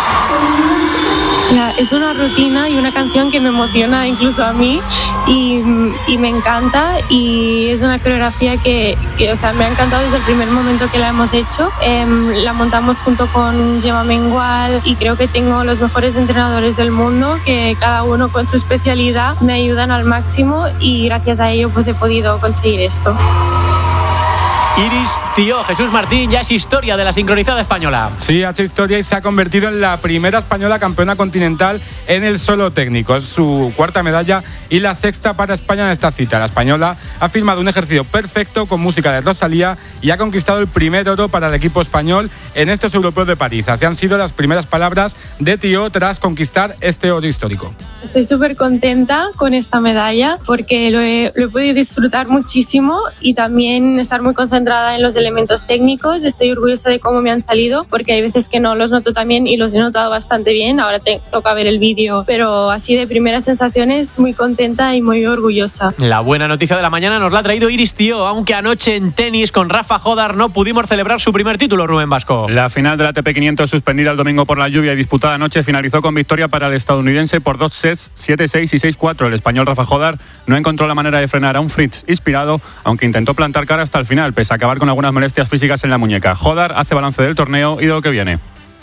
Yeah, es una rutina y una canción que me emociona incluso a mí y, y me encanta, y es una coreografía que, que o sea, me ha encantado desde el primer momento que la hemos hecho. Eh, la montamos junto con Gemma Mengual y creo que tengo los mejores entrenadores del mundo que cada uno con su especialidad me ayudan al máximo y gracias a ello pues he podido conseguir esto. Iris Tío, Jesús Martín, ya es historia de la sincronizada española. Sí, ha hecho historia y se ha convertido en la primera española campeona continental en el solo técnico. Es su cuarta medalla y la sexta para España en esta cita. La española ha firmado un ejercicio perfecto con música de Rosalía y ha conquistado el primer oro para el equipo español en estos europeos de París. Así han sido las primeras palabras de Tío tras conquistar este oro histórico. Estoy súper contenta con esta medalla porque lo he, lo he podido disfrutar muchísimo y también estar muy concentrada en los elementos técnicos. Estoy orgullosa de cómo me han salido porque hay veces que no los noto tan bien y los he notado bastante bien. Ahora te toca ver el vídeo, pero así de primeras sensaciones muy contenta y muy orgullosa. La buena noticia de la mañana nos la ha traído Iris Tío, aunque anoche en tenis con Rafa Jodar no pudimos celebrar su primer título, Rubén Vasco. La final de la A T P quinientos suspendida el domingo por la lluvia y disputada anoche finalizó con victoria para el estadounidense por dos sets, siete seis y seis cuatro. El español Rafa Jodar no encontró la manera de frenar a un Fritz inspirado, aunque intentó plantar cara hasta el final, pese a acabar con algunas molestias físicas en la muñeca. Jodar hace balance del torneo y de lo que viene.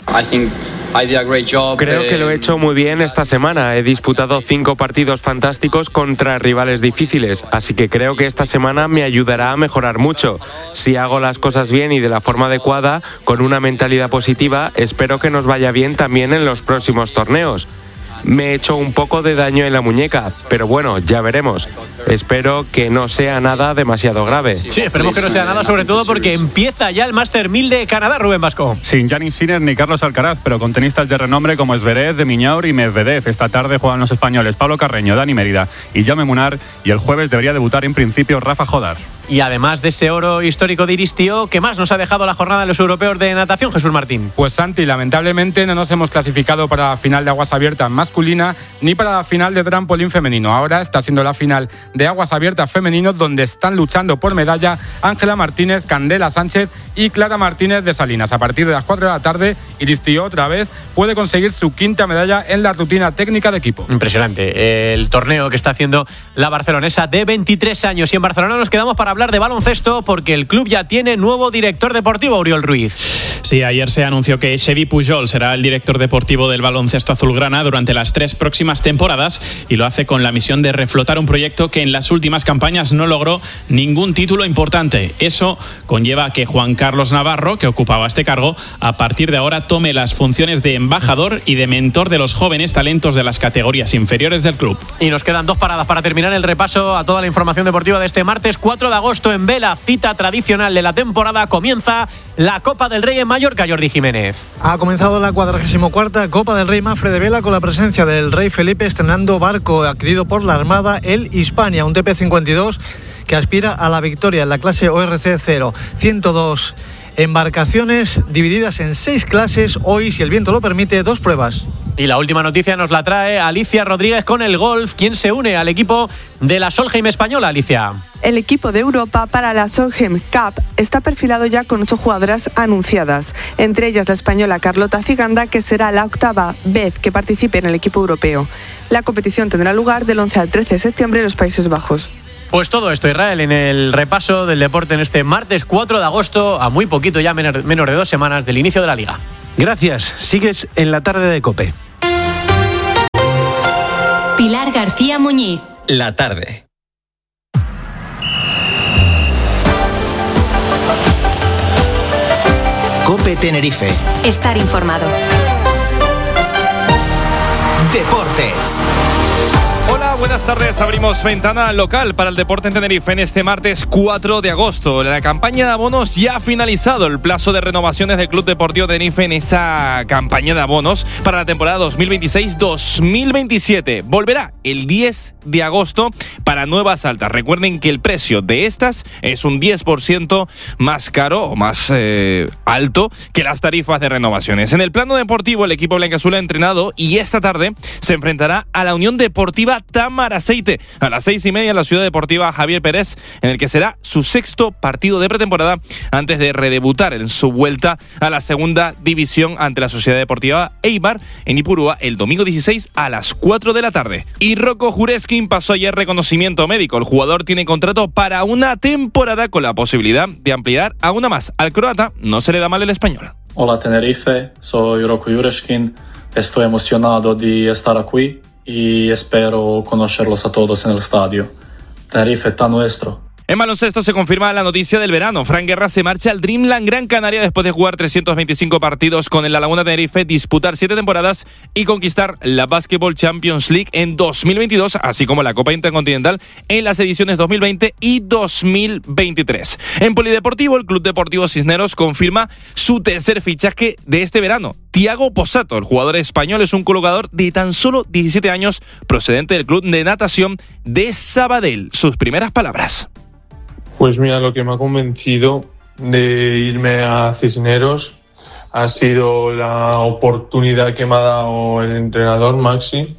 Creo que lo he hecho muy bien esta semana. He disputado cinco partidos fantásticos contra rivales difíciles, así que creo que esta semana me ayudará a mejorar mucho. Si hago las cosas bien y de la forma adecuada, con una mentalidad positiva, espero que nos vaya bien también en los próximos torneos. Me he hecho un poco de daño en la muñeca, pero bueno, ya veremos. Espero que no sea nada demasiado grave. Sí, esperemos que no sea nada, sobre todo porque empieza ya el Master mil de Canadá, Rubén Vasco. Sin Jannik Sinner ni Carlos Alcaraz, pero con tenistas de renombre como Zverev, de Miñaur y Medvedev. Esta tarde juegan los españoles Pablo Carreño, Dani Mérida y Jaume Munar, y el jueves debería debutar en principio Rafa Jodar. Y además de ese oro histórico de Iris Tío, ¿qué más nos ha dejado la jornada de los europeos de natación, Jesús Martín? Pues Santi, lamentablemente no nos hemos clasificado para la final de aguas abiertas masculina ni para la final de trampolín femenino. Ahora está siendo la final de aguas abiertas femenino, donde están luchando por medalla Ángela Martínez, Candela Sánchez y Clara Martínez de Salinas. A partir de las cuatro de la tarde, Iris Tío otra vez puede conseguir su quinta medalla en la rutina técnica de equipo. Impresionante el torneo que está haciendo la barcelonesa de veintitrés años. Y en Barcelona nos quedamos para hablar de baloncesto porque el club ya tiene nuevo director deportivo, Oriol Ruiz. Sí, ayer se anunció que Xevi Pujol será el director deportivo del baloncesto azulgrana durante las tres próximas temporadas, y lo hace con la misión de reflotar un proyecto que en las últimas campañas no logró ningún título importante. Eso conlleva a que Juan Carlos Navarro, que ocupaba este cargo, a partir de ahora tome las funciones de embajador y de mentor de los jóvenes talentos de las categorías inferiores del club. Y nos quedan dos paradas para terminar el repaso a toda la información deportiva de este martes cuatro de agosto. agosto en Vela, cita tradicional de la temporada, comienza la Copa del Rey en Mallorca, Jordi Jiménez. Ha comenzado la cuadragésima cuarta Copa del Rey Mafre de Vela con la presencia del rey Felipe estrenando barco adquirido por la Armada, el Hispania, un T P cincuenta y dos que aspira a la victoria en la clase O R C cero. ciento dos embarcaciones divididas en seis clases. Hoy, si el viento lo permite, dos pruebas. Y la última noticia nos la trae Alicia Rodríguez con el golf. ¿Quién se une al equipo de la Solheim española, Alicia? El equipo de Europa para la Solheim Cup está perfilado ya con ocho jugadoras anunciadas, entre ellas la española Carlota Ciganda, que será la octava vez que participe en el equipo europeo. La competición tendrá lugar del once al trece de septiembre en los Países Bajos. Pues todo esto, Israel, en el repaso del deporte en este martes cuatro de agosto, a muy poquito ya, menos de dos semanas del inicio de la Liga. Gracias. Sigues en la tarde de COPE. Pilar García Muñiz. La tarde. COPE Tenerife. Estar informado. Deportes. Hola, buenas tardes. Abrimos ventana local para el deporte en Tenerife en este martes cuatro de agosto. La campaña de abonos ya ha finalizado. El plazo de renovaciones del Club Deportivo Tenerife en esa campaña de abonos para la temporada dos mil veintiséis dos mil veintisiete. Volverá el diez de agosto para nuevas altas. Recuerden que el precio de estas es un diez por ciento más caro o más eh, alto que las tarifas de renovaciones. En el plano deportivo, el equipo blanquiazul ha entrenado y esta tarde se enfrentará a la Unión Deportiva Tamaraceite a las seis y media en la Ciudad Deportiva Javier Pérez, en el que será su sexto partido de pretemporada antes de redebutar en su vuelta a la segunda división ante la Sociedad Deportiva Eibar en Ipurúa el domingo dieciséis a las cuatro de la tarde. Y Rocco Jureskin pasó ayer reconocimiento médico. El jugador tiene contrato para una temporada con la posibilidad de ampliar a una más. Al croata no se le da mal el español. Hola Tenerife, soy Rocco Jureskin. Estoy emocionado de estar aquí y espero conocerlos a todos en el estadio. Tenerife está nuestro. En baloncesto se confirma la noticia del verano. Fran Guerra se marcha al Dreamland Gran Canaria después de jugar trescientos veinticinco partidos con el La Laguna Tenerife, disputar siete temporadas y conquistar la Basketball Champions League en dos mil veintidós, así como la Copa Intercontinental en las ediciones dos mil veinte y dos mil veintitrés. En polideportivo, el Club Deportivo Cisneros confirma su tercer fichaje de este verano. Thiago Posato, el jugador español, es un colocador de tan solo diecisiete años, procedente del Club de Natación de Sabadell. Sus primeras palabras. Pues mira, lo que me ha convencido de irme a Cisneros ha sido la oportunidad que me ha dado el entrenador Maxi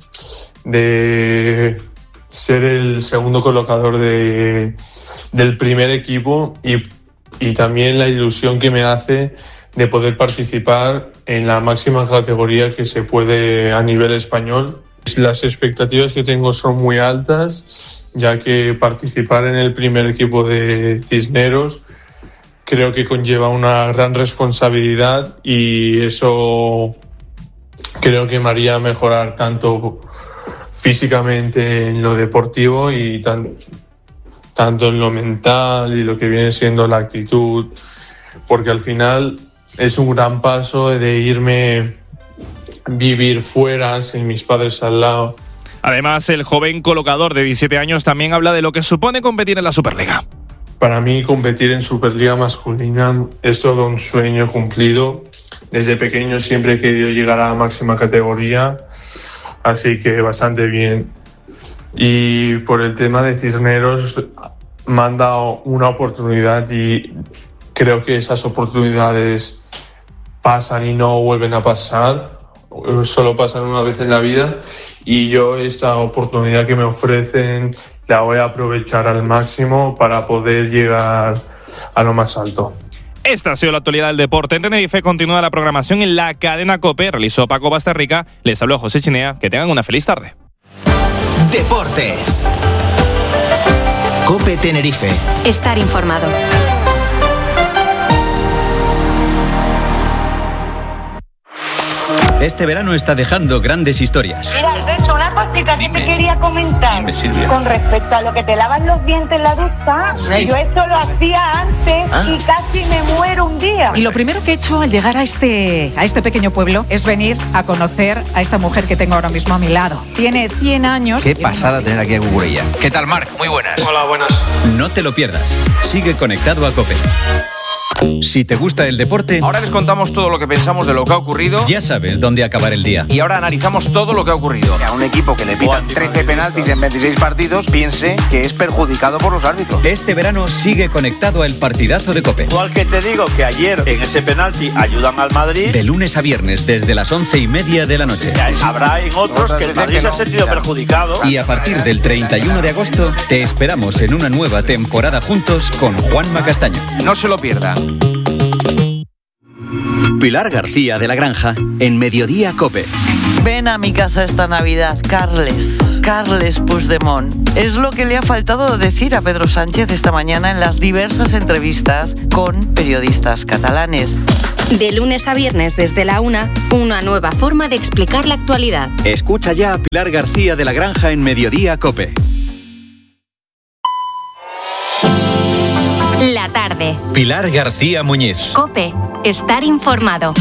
de ser el segundo colocador de, del primer equipo y, y también la ilusión que me hace de poder participar en la máxima categoría que se puede a nivel español. Las expectativas que tengo son muy altas, ya que participar en el primer equipo de Cisneros creo que conlleva una gran responsabilidad y eso creo que me haría mejorar tanto físicamente en lo deportivo y tan, tanto en lo mental y lo que viene siendo la actitud, porque al final es un gran paso de irme vivir fuera sin mis padres al lado. Además, el joven colocador de diecisiete años también habla de lo que supone competir en la Superliga. Para mí, competir en Superliga masculina es todo un sueño cumplido. Desde pequeño siempre he querido llegar a la máxima categoría, así que bastante bien. Y por el tema de Cisneros, me han dado una oportunidad y creo que esas oportunidades pasan y no vuelven a pasar. Solo pasan una vez en la vida y yo esta oportunidad que me ofrecen la voy a aprovechar al máximo para poder llegar a lo más alto. Esta ha sido la actualidad del deporte en Tenerife. Continúa la programación en la cadena COPE. Realizó Paco Bastarrica. Les habló José Chinea. Que tengan una feliz tarde. Deportes. COPE Tenerife. Estar informado. Este verano está dejando grandes historias. Mira, Alberto, una cosita que te quería comentar. Dime, Silvia. Con respecto a lo que te lavas los dientes en la ducha, Sí. yo esto lo hacía antes Ah. y casi me muero un día. Y lo primero que he hecho al llegar a este, a este pequeño pueblo es venir a conocer a esta mujer que tengo ahora mismo a mi lado. Tiene cien años. Qué y pasada tener aquí a Cucurella. ¿Qué tal, Marc? Muy buenas. Hola, buenas. No te lo pierdas. Sigue conectado a COPE. Si te gusta el deporte, Ahora les contamos todo lo que pensamos de lo que ha ocurrido. ya sabes dónde acabar el día. Y ahora analizamos todo lo que ha ocurrido. Que a un equipo que le pitan trece penaltis en veintiséis partidos piense que es perjudicado por los árbitros. Este verano sigue conectado al partidazo de COPE. Igual que te digo que ayer en ese penalti ayudan al Madrid, De lunes a viernes desde las once y media de la noche. habrá en otros que el Madrid se ha sentido perjudicado. Y a partir del treinta y uno de agosto te esperamos en una nueva temporada juntos con Juanma Castaño. No se lo pierdan. Pilar García de la Granja en Mediodía COPE. Ven a mi casa esta Navidad, Carles. Carles Puigdemont. Es lo que le ha faltado decir a Pedro Sánchez esta mañana en las diversas entrevistas con periodistas catalanes. De lunes a viernes desde la una, una nueva forma de explicar la actualidad. Escucha ya a Pilar García de la Granja en Mediodía COPE. La tarde. Pilar García Muñiz. COPE. Estar informado.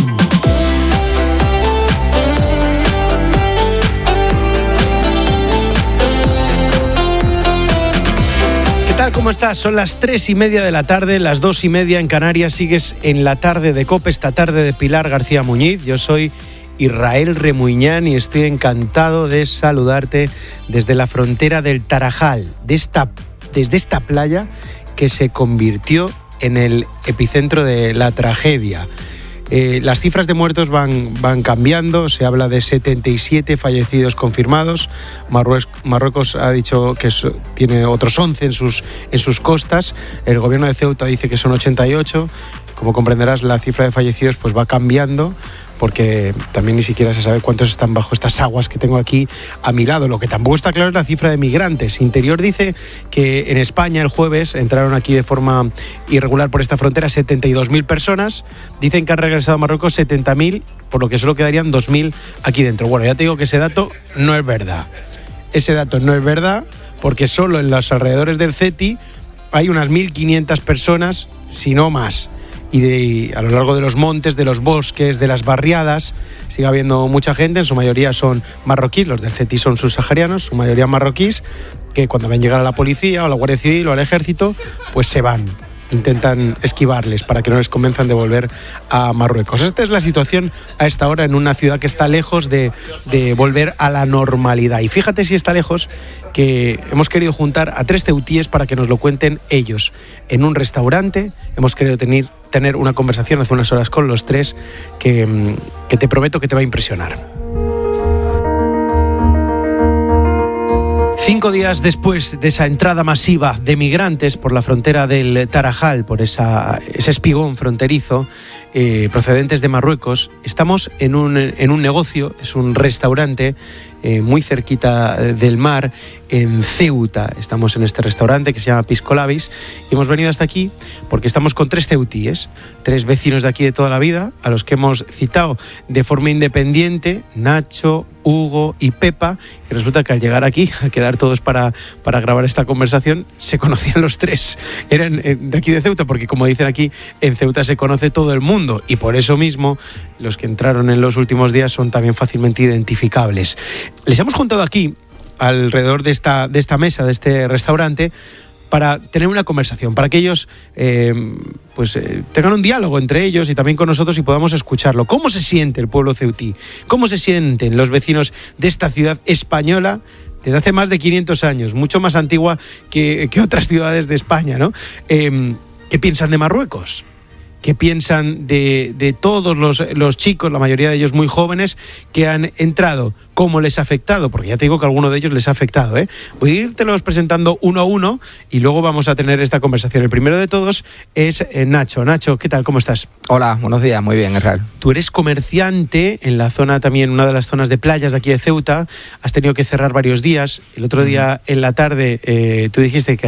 ¿Qué tal? ¿Cómo estás? Son las tres y media de la tarde, las dos y media en Canarias. Sigues en la tarde de COPE, esta tarde de Pilar García Muñiz. Yo soy Israel Remuñán y estoy encantado de saludarte desde la frontera del Tarajal, de esta, desde esta playa que se convirtió en el epicentro de la tragedia. Eh, las cifras de muertos van, van cambiando, se habla de setenta y siete fallecidos confirmados, Marruecos, Marruecos ha dicho que so, tiene otros once en sus, en sus costas, el gobierno de Ceuta dice que son ochenta y ocho, como comprenderás la cifra de fallecidos pues va cambiando, porque también ni siquiera se sabe cuántos están bajo estas aguas que tengo aquí a mi lado. Lo que tampoco está claro es la cifra de migrantes. Interior dice que en España el jueves entraron aquí de forma irregular por esta frontera setenta y dos mil personas. Dicen que han regresado a Marruecos setenta mil, por lo que solo quedarían dos mil aquí dentro. Bueno, ya te digo que ese dato no es verdad. Ese dato no es verdad porque solo en los alrededores del CETI hay unas mil quinientas personas, si no más. Y de, a lo largo de los montes, de los bosques, de las barriadas, sigue habiendo mucha gente, en su mayoría son marroquíes, los del CETI son subsaharianos, su mayoría marroquíes, que cuando ven llegar a la policía o a la Guardia Civil o al ejército, pues se van. Intentan esquivarles para que no les convenzan de volver a Marruecos. Esta es la situación a esta hora en una ciudad que está lejos de, de volver a la normalidad. Y fíjate si está lejos que hemos querido juntar a tres ceutíes para que nos lo cuenten ellos. En un restaurante hemos querido tener, tener una conversación hace unas horas con los tres que, que te prometo que te va a impresionar. Cinco días después de esa entrada masiva de migrantes por la frontera del Tarajal, por esa, ese espigón fronterizo, eh, procedentes de Marruecos, estamos en un, en un negocio, es un restaurante eh, muy cerquita del mar, en Ceuta. Estamos en este restaurante que se llama Pisco Labis y hemos venido hasta aquí porque estamos con tres ceutíes, tres vecinos de aquí de toda la vida, a los que hemos citado de forma independiente, Nacho, Hugo y Pepa, y resulta que al llegar aquí, al quedar todos para, para grabar esta conversación, se conocían los tres. Eran de aquí de Ceuta, porque como dicen aquí, en Ceuta se conoce todo el mundo, y por eso mismo los que entraron en los últimos días son también fácilmente identificables. Les hemos juntado aquí, alrededor de esta, de esta mesa, de este restaurante, para tener una conversación, para que ellos eh, pues, eh, tengan un diálogo entre ellos y también con nosotros y podamos escucharlo. ¿Cómo se siente el pueblo ceutí? ¿Cómo se sienten los vecinos de esta ciudad española desde hace más de quinientos años, mucho más antigua que, que otras ciudades de España, ¿no? Eh, ¿Qué piensan de Marruecos? ¿Qué piensan de, de todos los, los chicos, la mayoría de ellos muy jóvenes, que han entrado? ¿Cómo les ha afectado? Porque ya te digo que a alguno de ellos les ha afectado, ¿eh? Voy a irtelos presentando uno a uno y luego vamos a tener esta conversación. El primero de todos es eh, Nacho. Nacho, ¿qué tal? ¿Cómo estás? Hola, buenos días, muy bien, Israel. Tú eres comerciante en la zona también, una de las zonas de playas de aquí de Ceuta. Has tenido que cerrar varios días. El otro día en la tarde eh, tú dijiste que a ti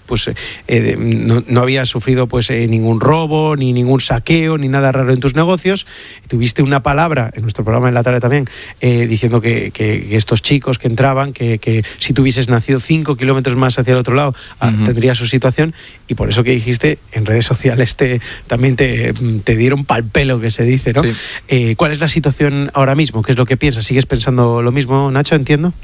pues eh, no, no habías sufrido pues eh, ningún robo, ni ningún saqueo, ni nada raro en tus negocios. Tuviste una palabra en nuestro programa en la tarde también, eh, diciendo que, que, que estos chicos que entraban, que, que si tuvieses nacido cinco kilómetros más hacia el otro lado, uh-huh. tendría su situación, y por eso que dijiste en redes sociales te, también te, te dieron pal pelo, que se dice, ¿no? Sí. Eh, ¿Cuál es la situación ahora mismo? ¿Qué es lo que piensas? ¿Sigues pensando lo mismo, Nacho, entiendo?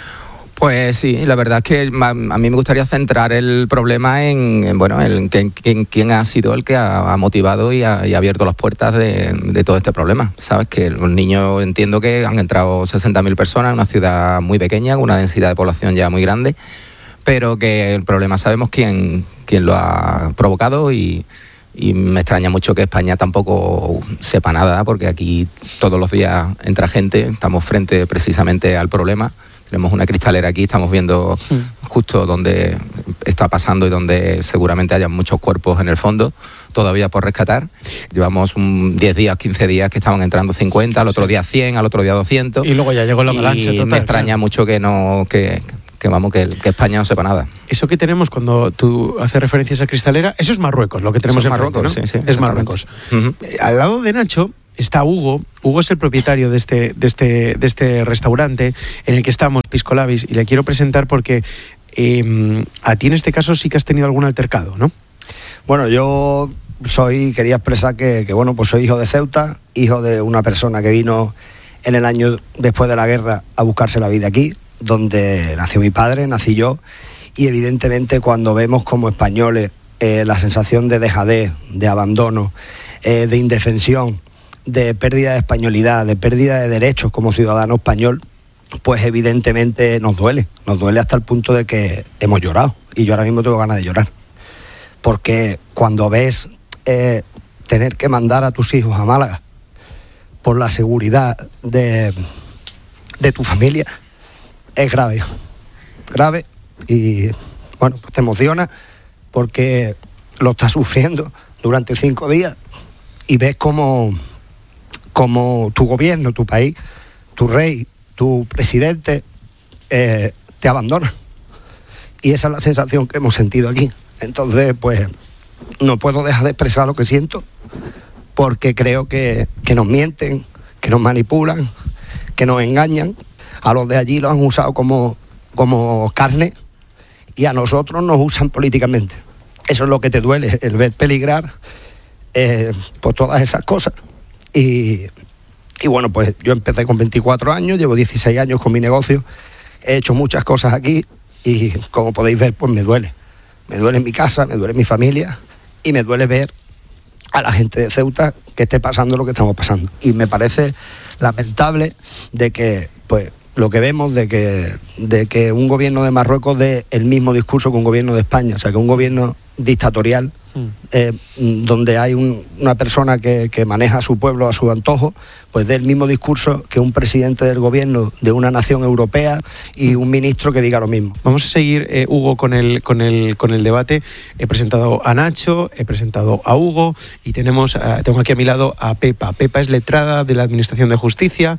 Pues sí, la verdad es que a mí me gustaría centrar el problema en, en bueno, en quién ha sido el que ha, ha motivado y ha, y ha abierto las puertas de, de todo este problema. Sabes que los niños, entiendo que han entrado sesenta mil personas en una ciudad muy pequeña, con una densidad de población ya muy grande, pero que el problema sabemos quién, quién lo ha provocado, y, y me extraña mucho que España tampoco sepa nada, porque aquí todos los días entra gente, estamos frente precisamente al problema. Tenemos una cristalera aquí, estamos viendo justo dónde está pasando y donde seguramente haya muchos cuerpos en el fondo todavía por rescatar. Llevamos un diez días, quince días que estaban entrando cincuenta, al otro día cien, al otro día doscientos. Y luego ya llegó la avalancha. Y total, me extraña claro. mucho que no que, que vamos que, que España no sepa nada. Eso que tenemos cuando tú haces referencia a esa cristalera, eso es Marruecos, lo que tenemos en frente, ¿no? Sí, sí, es Marruecos. Uh-huh. Al lado de Nacho está Hugo. Hugo es el propietario de este, de este, de este restaurante en el que estamos, Pisco Labis, y le quiero presentar porque eh, a ti en este caso sí que has tenido algún altercado, ¿no? Bueno, yo soy quería expresar que, que bueno, pues soy hijo de Ceuta, hijo de una persona que vino en el año después de la guerra a buscarse la vida aquí, donde nació mi padre, nací yo, y evidentemente cuando vemos como españoles eh, la sensación de dejadez, de abandono, eh, de indefensión, de pérdida de españolidad, de pérdida de derechos como ciudadano español, pues evidentemente nos duele, nos duele hasta el punto de que hemos llorado, y yo ahora mismo tengo ganas de llorar, porque cuando ves eh, tener que mandar a tus hijos a Málaga por la seguridad de, de tu familia, es grave, grave, y bueno, pues te emociona porque lo estás sufriendo durante cinco días y ves cómo como tu gobierno, tu país, tu rey, tu presidente eh, te abandona. Y esa es la sensación que hemos sentido aquí. Entonces, pues, no puedo dejar de expresar lo que siento, porque creo que, que nos mienten, que nos manipulan, que nos engañan. A los de allí los han usado como, como carne, y a nosotros nos usan políticamente. Eso es lo que te duele, el ver peligrar eh, por todas esas cosas. Y, y bueno, pues yo empecé con veinticuatro años, llevo dieciséis años con mi negocio, he hecho muchas cosas aquí y como podéis ver, pues me duele. Me duele mi casa, me duele mi familia y me duele ver a la gente de Ceuta que esté pasando lo que estamos pasando. Y me parece lamentable de que, pues, lo que vemos de que, de que un gobierno de Marruecos dé el mismo discurso que un gobierno de España, o sea, que un gobierno dictatorial, Eh, donde hay un, una persona que, que maneja a su pueblo a su antojo, pues dé el mismo discurso que un presidente del gobierno de una nación europea y un ministro que diga lo mismo. Vamos a seguir, eh, Hugo, con el, con, el, con el debate. He presentado a Nacho, he presentado a Hugo y tenemos, uh, tengo aquí a mi lado a Pepa. Pepa es letrada de la Administración de Justicia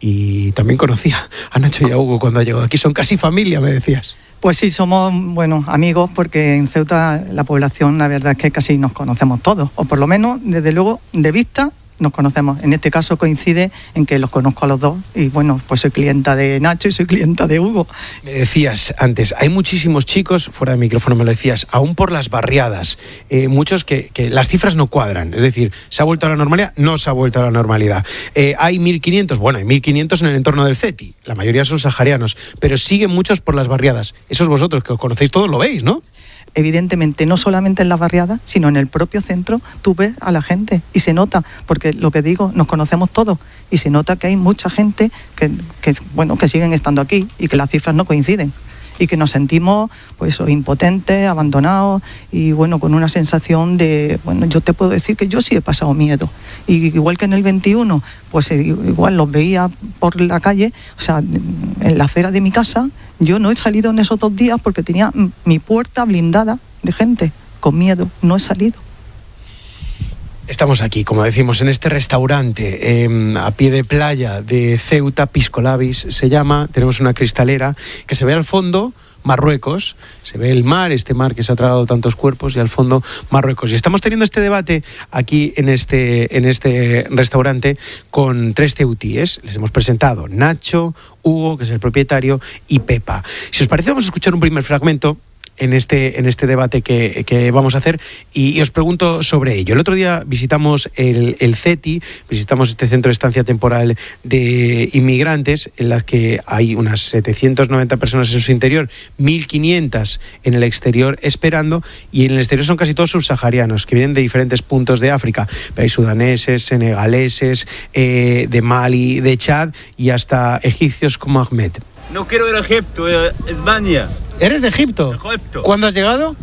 y también conocía a Nacho y a Hugo cuando ha llegado aquí. Son casi familia, me decías. Pues sí, somos, bueno, amigos, porque en Ceuta la población, la verdad es que casi nos conocemos todos, o por lo menos, desde luego, de vista nos conocemos. En este caso coincide en que los conozco a los dos y bueno, pues soy clienta de Nacho y soy clienta de Hugo. Me decías antes, hay muchísimos chicos, fuera de micrófono me lo decías, aún por las barriadas, eh, muchos que, que las cifras no cuadran, es decir, ¿se ha vuelto a la normalidad? No se ha vuelto a la normalidad. Eh, hay mil quinientos, bueno, hay mil quinientos en el entorno del CETI, la mayoría son saharianos, pero siguen muchos por las barriadas. Esos vosotros que os conocéis todos lo veis, ¿no? Evidentemente, no solamente en las barriadas, sino en el propio centro, tú ves a la gente y se nota, porque lo que digo, nos conocemos todos y se nota que hay mucha gente que, que, bueno, que siguen estando aquí y que las cifras no coinciden y que nos sentimos pues impotentes, abandonados y bueno, con una sensación de, bueno, yo te puedo decir que yo sí he pasado miedo, y igual que en el veintiuno, pues igual los veía por la calle, o sea, en la acera de mi casa. Yo no he salido en esos dos días porque tenía mi puerta blindada de gente, con miedo, no he salido. Estamos aquí, como decimos, en este restaurante eh, a pie de playa de Ceuta, Pisco Labis se llama. Tenemos una cristalera que se ve al fondo Marruecos. Se ve el mar, este mar que se ha tragado tantos cuerpos, y al fondo Marruecos. Y estamos teniendo este debate aquí en este, en este restaurante con tres ceutíes. Les hemos presentado Nacho, Hugo, que es el propietario, y Pepa. Si os parece, vamos a escuchar un primer fragmento en este, en este debate que, que vamos a hacer, y, y os pregunto sobre ello. El otro día visitamos el, el CETI, visitamos este centro de estancia temporal de inmigrantes, en las que hay unas setecientas noventa personas en su interior, mil quinientas en el exterior esperando, y en el exterior son casi todos subsaharianos, que vienen de diferentes puntos de África. Hay sudaneses, senegaleses, eh, de Mali, de Chad, y hasta egipcios como Ahmed. No quiero ir a Egipto, a España. ¿Eres de Egipto? Egipto. ¿Cuándo has llegado?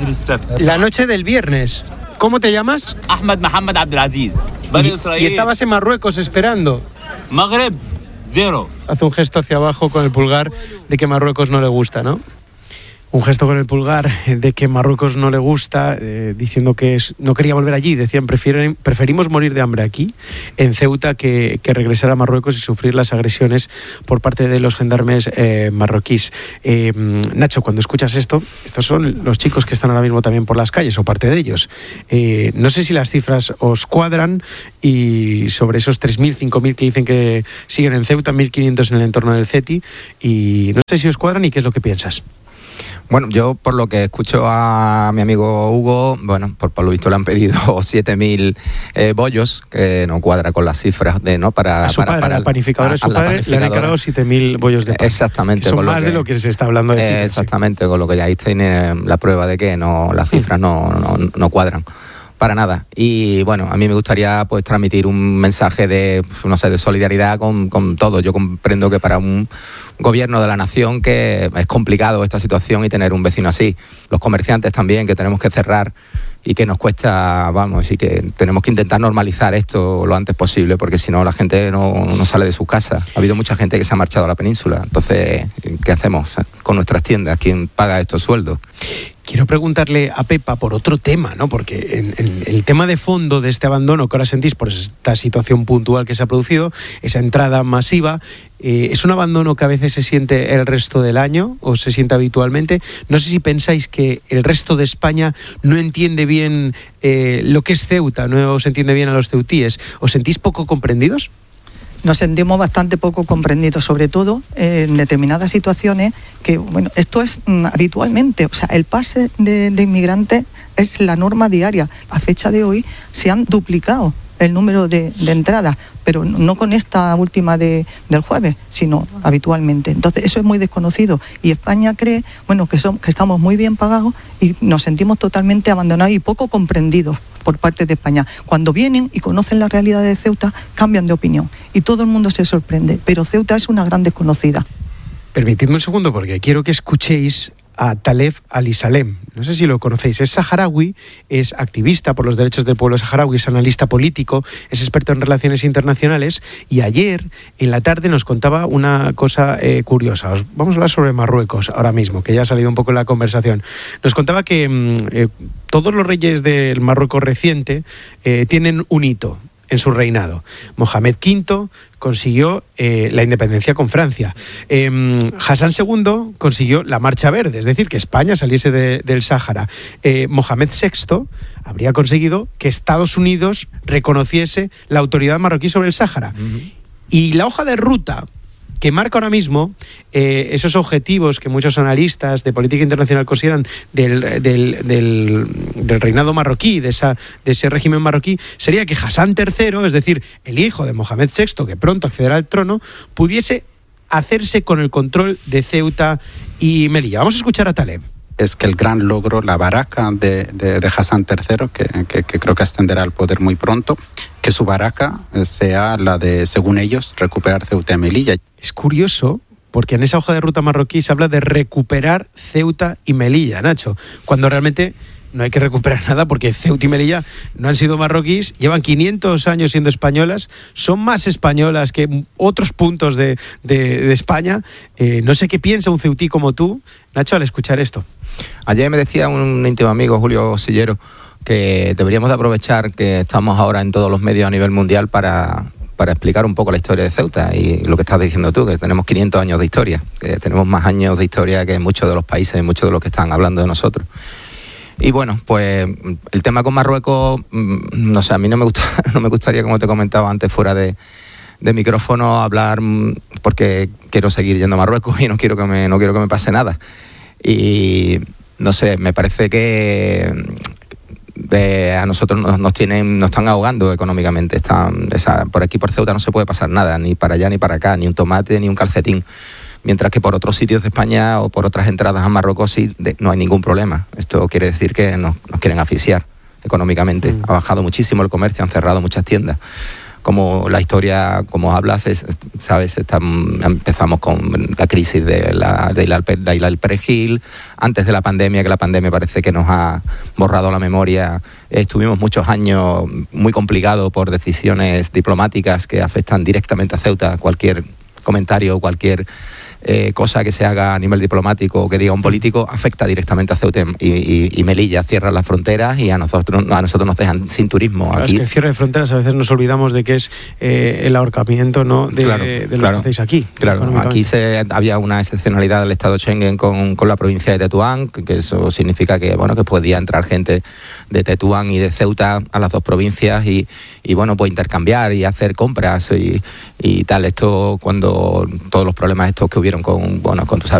La noche del viernes. ¿Cómo te llamas? Ahmed Mohamed Abdelaziz. ¿Y, y estabas en Marruecos esperando? Maghreb, cero. Hace un gesto hacia abajo con el pulgar de que Marruecos no le gusta, ¿no? Un gesto con el pulgar de que Marruecos no le gusta, eh, diciendo que es, no quería volver allí. Decían, prefieren, preferimos morir de hambre aquí, en Ceuta, que, que regresar a Marruecos y sufrir las agresiones por parte de los gendarmes eh, marroquíes. Eh, Nacho, cuando escuchas esto, estos son los chicos que están ahora mismo también por las calles, o parte de ellos. Eh, no sé si las cifras os cuadran, y sobre esos tres mil, cinco mil que dicen que siguen en Ceuta, mil quinientos en el entorno del CETI, y no sé si os cuadran y qué es lo que piensas. Bueno, yo por lo que escucho a mi amigo Hugo, bueno, por, por lo visto le han pedido siete mil eh, bollos, que no cuadra con las cifras de, ¿no? Para, a su para, padre, para al panificador de su padre, le han encargado siete mil bollos de pan. Exactamente. Que son más que, de lo que se está hablando de cifras. eh, Exactamente, sí. Con lo que ya ahí tiene la prueba de que no las cifras no, no, no cuadran. Para nada. Y bueno, a mí me gustaría pues transmitir un mensaje de, no sé, de solidaridad con, con todo. Yo comprendo que para un gobierno de la nación que es complicado esta situación y tener un vecino así. Los comerciantes también, que tenemos que cerrar y que nos cuesta, vamos, y que tenemos que intentar normalizar esto lo antes posible, porque si no la gente no, no sale de su casa. Ha habido mucha gente que se ha marchado a la península. Entonces, ¿qué hacemos con nuestras tiendas? ¿Quién paga estos sueldos? Quiero preguntarle a Pepa por otro tema, ¿no? Porque en, en el tema de fondo de este abandono que ahora sentís por esta situación puntual que se ha producido, esa entrada masiva, eh, ¿es un abandono que a veces se siente el resto del año o se siente habitualmente? No sé si pensáis que el resto de España no entiende bien eh, lo que es Ceuta, no os entiende bien a los ceutíes. ¿Os sentís poco comprendidos? Nos sentimos bastante poco comprendidos, sobre todo eh, en determinadas situaciones que, bueno, esto es mm, habitualmente, o sea, el pase de, de inmigrantes es la norma diaria. A fecha de hoy se han duplicado el número de, de entradas, pero no con esta última de, del jueves, sino habitualmente. Entonces eso es muy desconocido, y España cree, bueno, que, son, que estamos muy bien pagados y nos sentimos totalmente abandonados y poco comprendidos por parte de España. Cuando vienen y conocen la realidad de Ceuta, cambian de opinión y todo el mundo se sorprende, pero Ceuta es una gran desconocida. Permitidme un segundo, porque quiero que escuchéis a Taleb Ali-Salem. No sé si lo conocéis. Es saharaui, es activista por los derechos del pueblo saharaui, es analista político, es experto en relaciones internacionales, y ayer en la tarde nos contaba una cosa eh, curiosa. Os vamos a hablar sobre Marruecos ahora mismo, que ya ha salido un poco en la conversación. Nos contaba que eh, todos los reyes del Marruecos reciente eh, tienen un hito en su reinado. Mohamed quinto consiguió eh, la independencia con Francia. Eh, Hassan segundo consiguió la Marcha Verde, es decir, que España saliese de, del Sáhara. Eh, Mohamed sexto habría conseguido que Estados Unidos reconociese la autoridad marroquí sobre el Sáhara. Uh-huh. Y la hoja de ruta que marca ahora mismo eh, esos objetivos que muchos analistas de política internacional consideran del, del, del, del reinado marroquí, de, esa, de ese régimen marroquí, sería que Hassan tercero, es decir, el hijo de Mohamed sexto, que pronto accederá al trono, pudiese hacerse con el control de Ceuta y Melilla. Vamos a escuchar a Taleb. Es que el gran logro, la baraca de, de, de Hassan tercero, que, que, que creo que ascenderá al poder muy pronto, que su baraca sea la de, según ellos, recuperar Ceuta y Melilla. Es curioso, porque en esa hoja de ruta marroquí se habla de recuperar Ceuta y Melilla, Nacho, cuando realmente no hay que recuperar nada, porque Ceuta y Melilla no han sido marroquíes, llevan quinientos años siendo españolas, son más españolas que otros puntos de, de, de España. Eh, no sé qué piensa un ceutí como tú, Nacho, al escuchar esto. Ayer me decía un íntimo amigo, Julio Sillero, que deberíamos de aprovechar que estamos ahora en todos los medios a nivel mundial para, para explicar un poco la historia de Ceuta y lo que estás diciendo tú, que tenemos quinientos años de historia, que tenemos más años de historia que muchos de los países y muchos de los que están hablando de nosotros. Y bueno, pues el tema con Marruecos, no sé, a mí no me gusta, no me gustaría, como te comentaba antes, fuera de, de micrófono, hablar, porque quiero seguir yendo a Marruecos y no quiero que me, no quiero que me pase nada. Y no sé, me parece que de, a nosotros nos, nos tienen, nos están ahogando económicamente. Están, esa, por aquí por Ceuta no se puede pasar nada, ni para allá ni para acá, ni un tomate ni un calcetín. Mientras que por otros sitios de España o por otras entradas a Marruecos sí de, no hay ningún problema. Esto quiere decir que nos, nos quieren asfixiar económicamente. Mm. Ha bajado muchísimo el comercio, han cerrado muchas tiendas. Como la historia, como hablas, es, sabes, estamos, empezamos con la crisis de la, de la, de la del perejil, antes de la pandemia, que la pandemia parece que nos ha borrado la memoria. Estuvimos muchos años muy complicados por decisiones diplomáticas que afectan directamente a Ceuta. Cualquier comentario, cualquier eh, cosa que se haga a nivel diplomático o que diga un político afecta directamente a Ceuta y, y, y Melilla. Cierran las fronteras y a nosotros, a nosotros nos dejan sin turismo. Claro, aquí. Es que el cierre de fronteras a veces nos olvidamos de que es eh, el ahorcamiento, ¿no? de, claro, de los claro, que estáis aquí. Claro, aquí se, había una excepcionalidad del Estado Schengen con, con la provincia de Tetuán, que, que eso significa que bueno que podía entrar gente de Tetuán y de Ceuta a las dos provincias y, y bueno, pues intercambiar y hacer compras y, y tal. Esto cuando todos los problemas estos que hubieron con, bueno, con,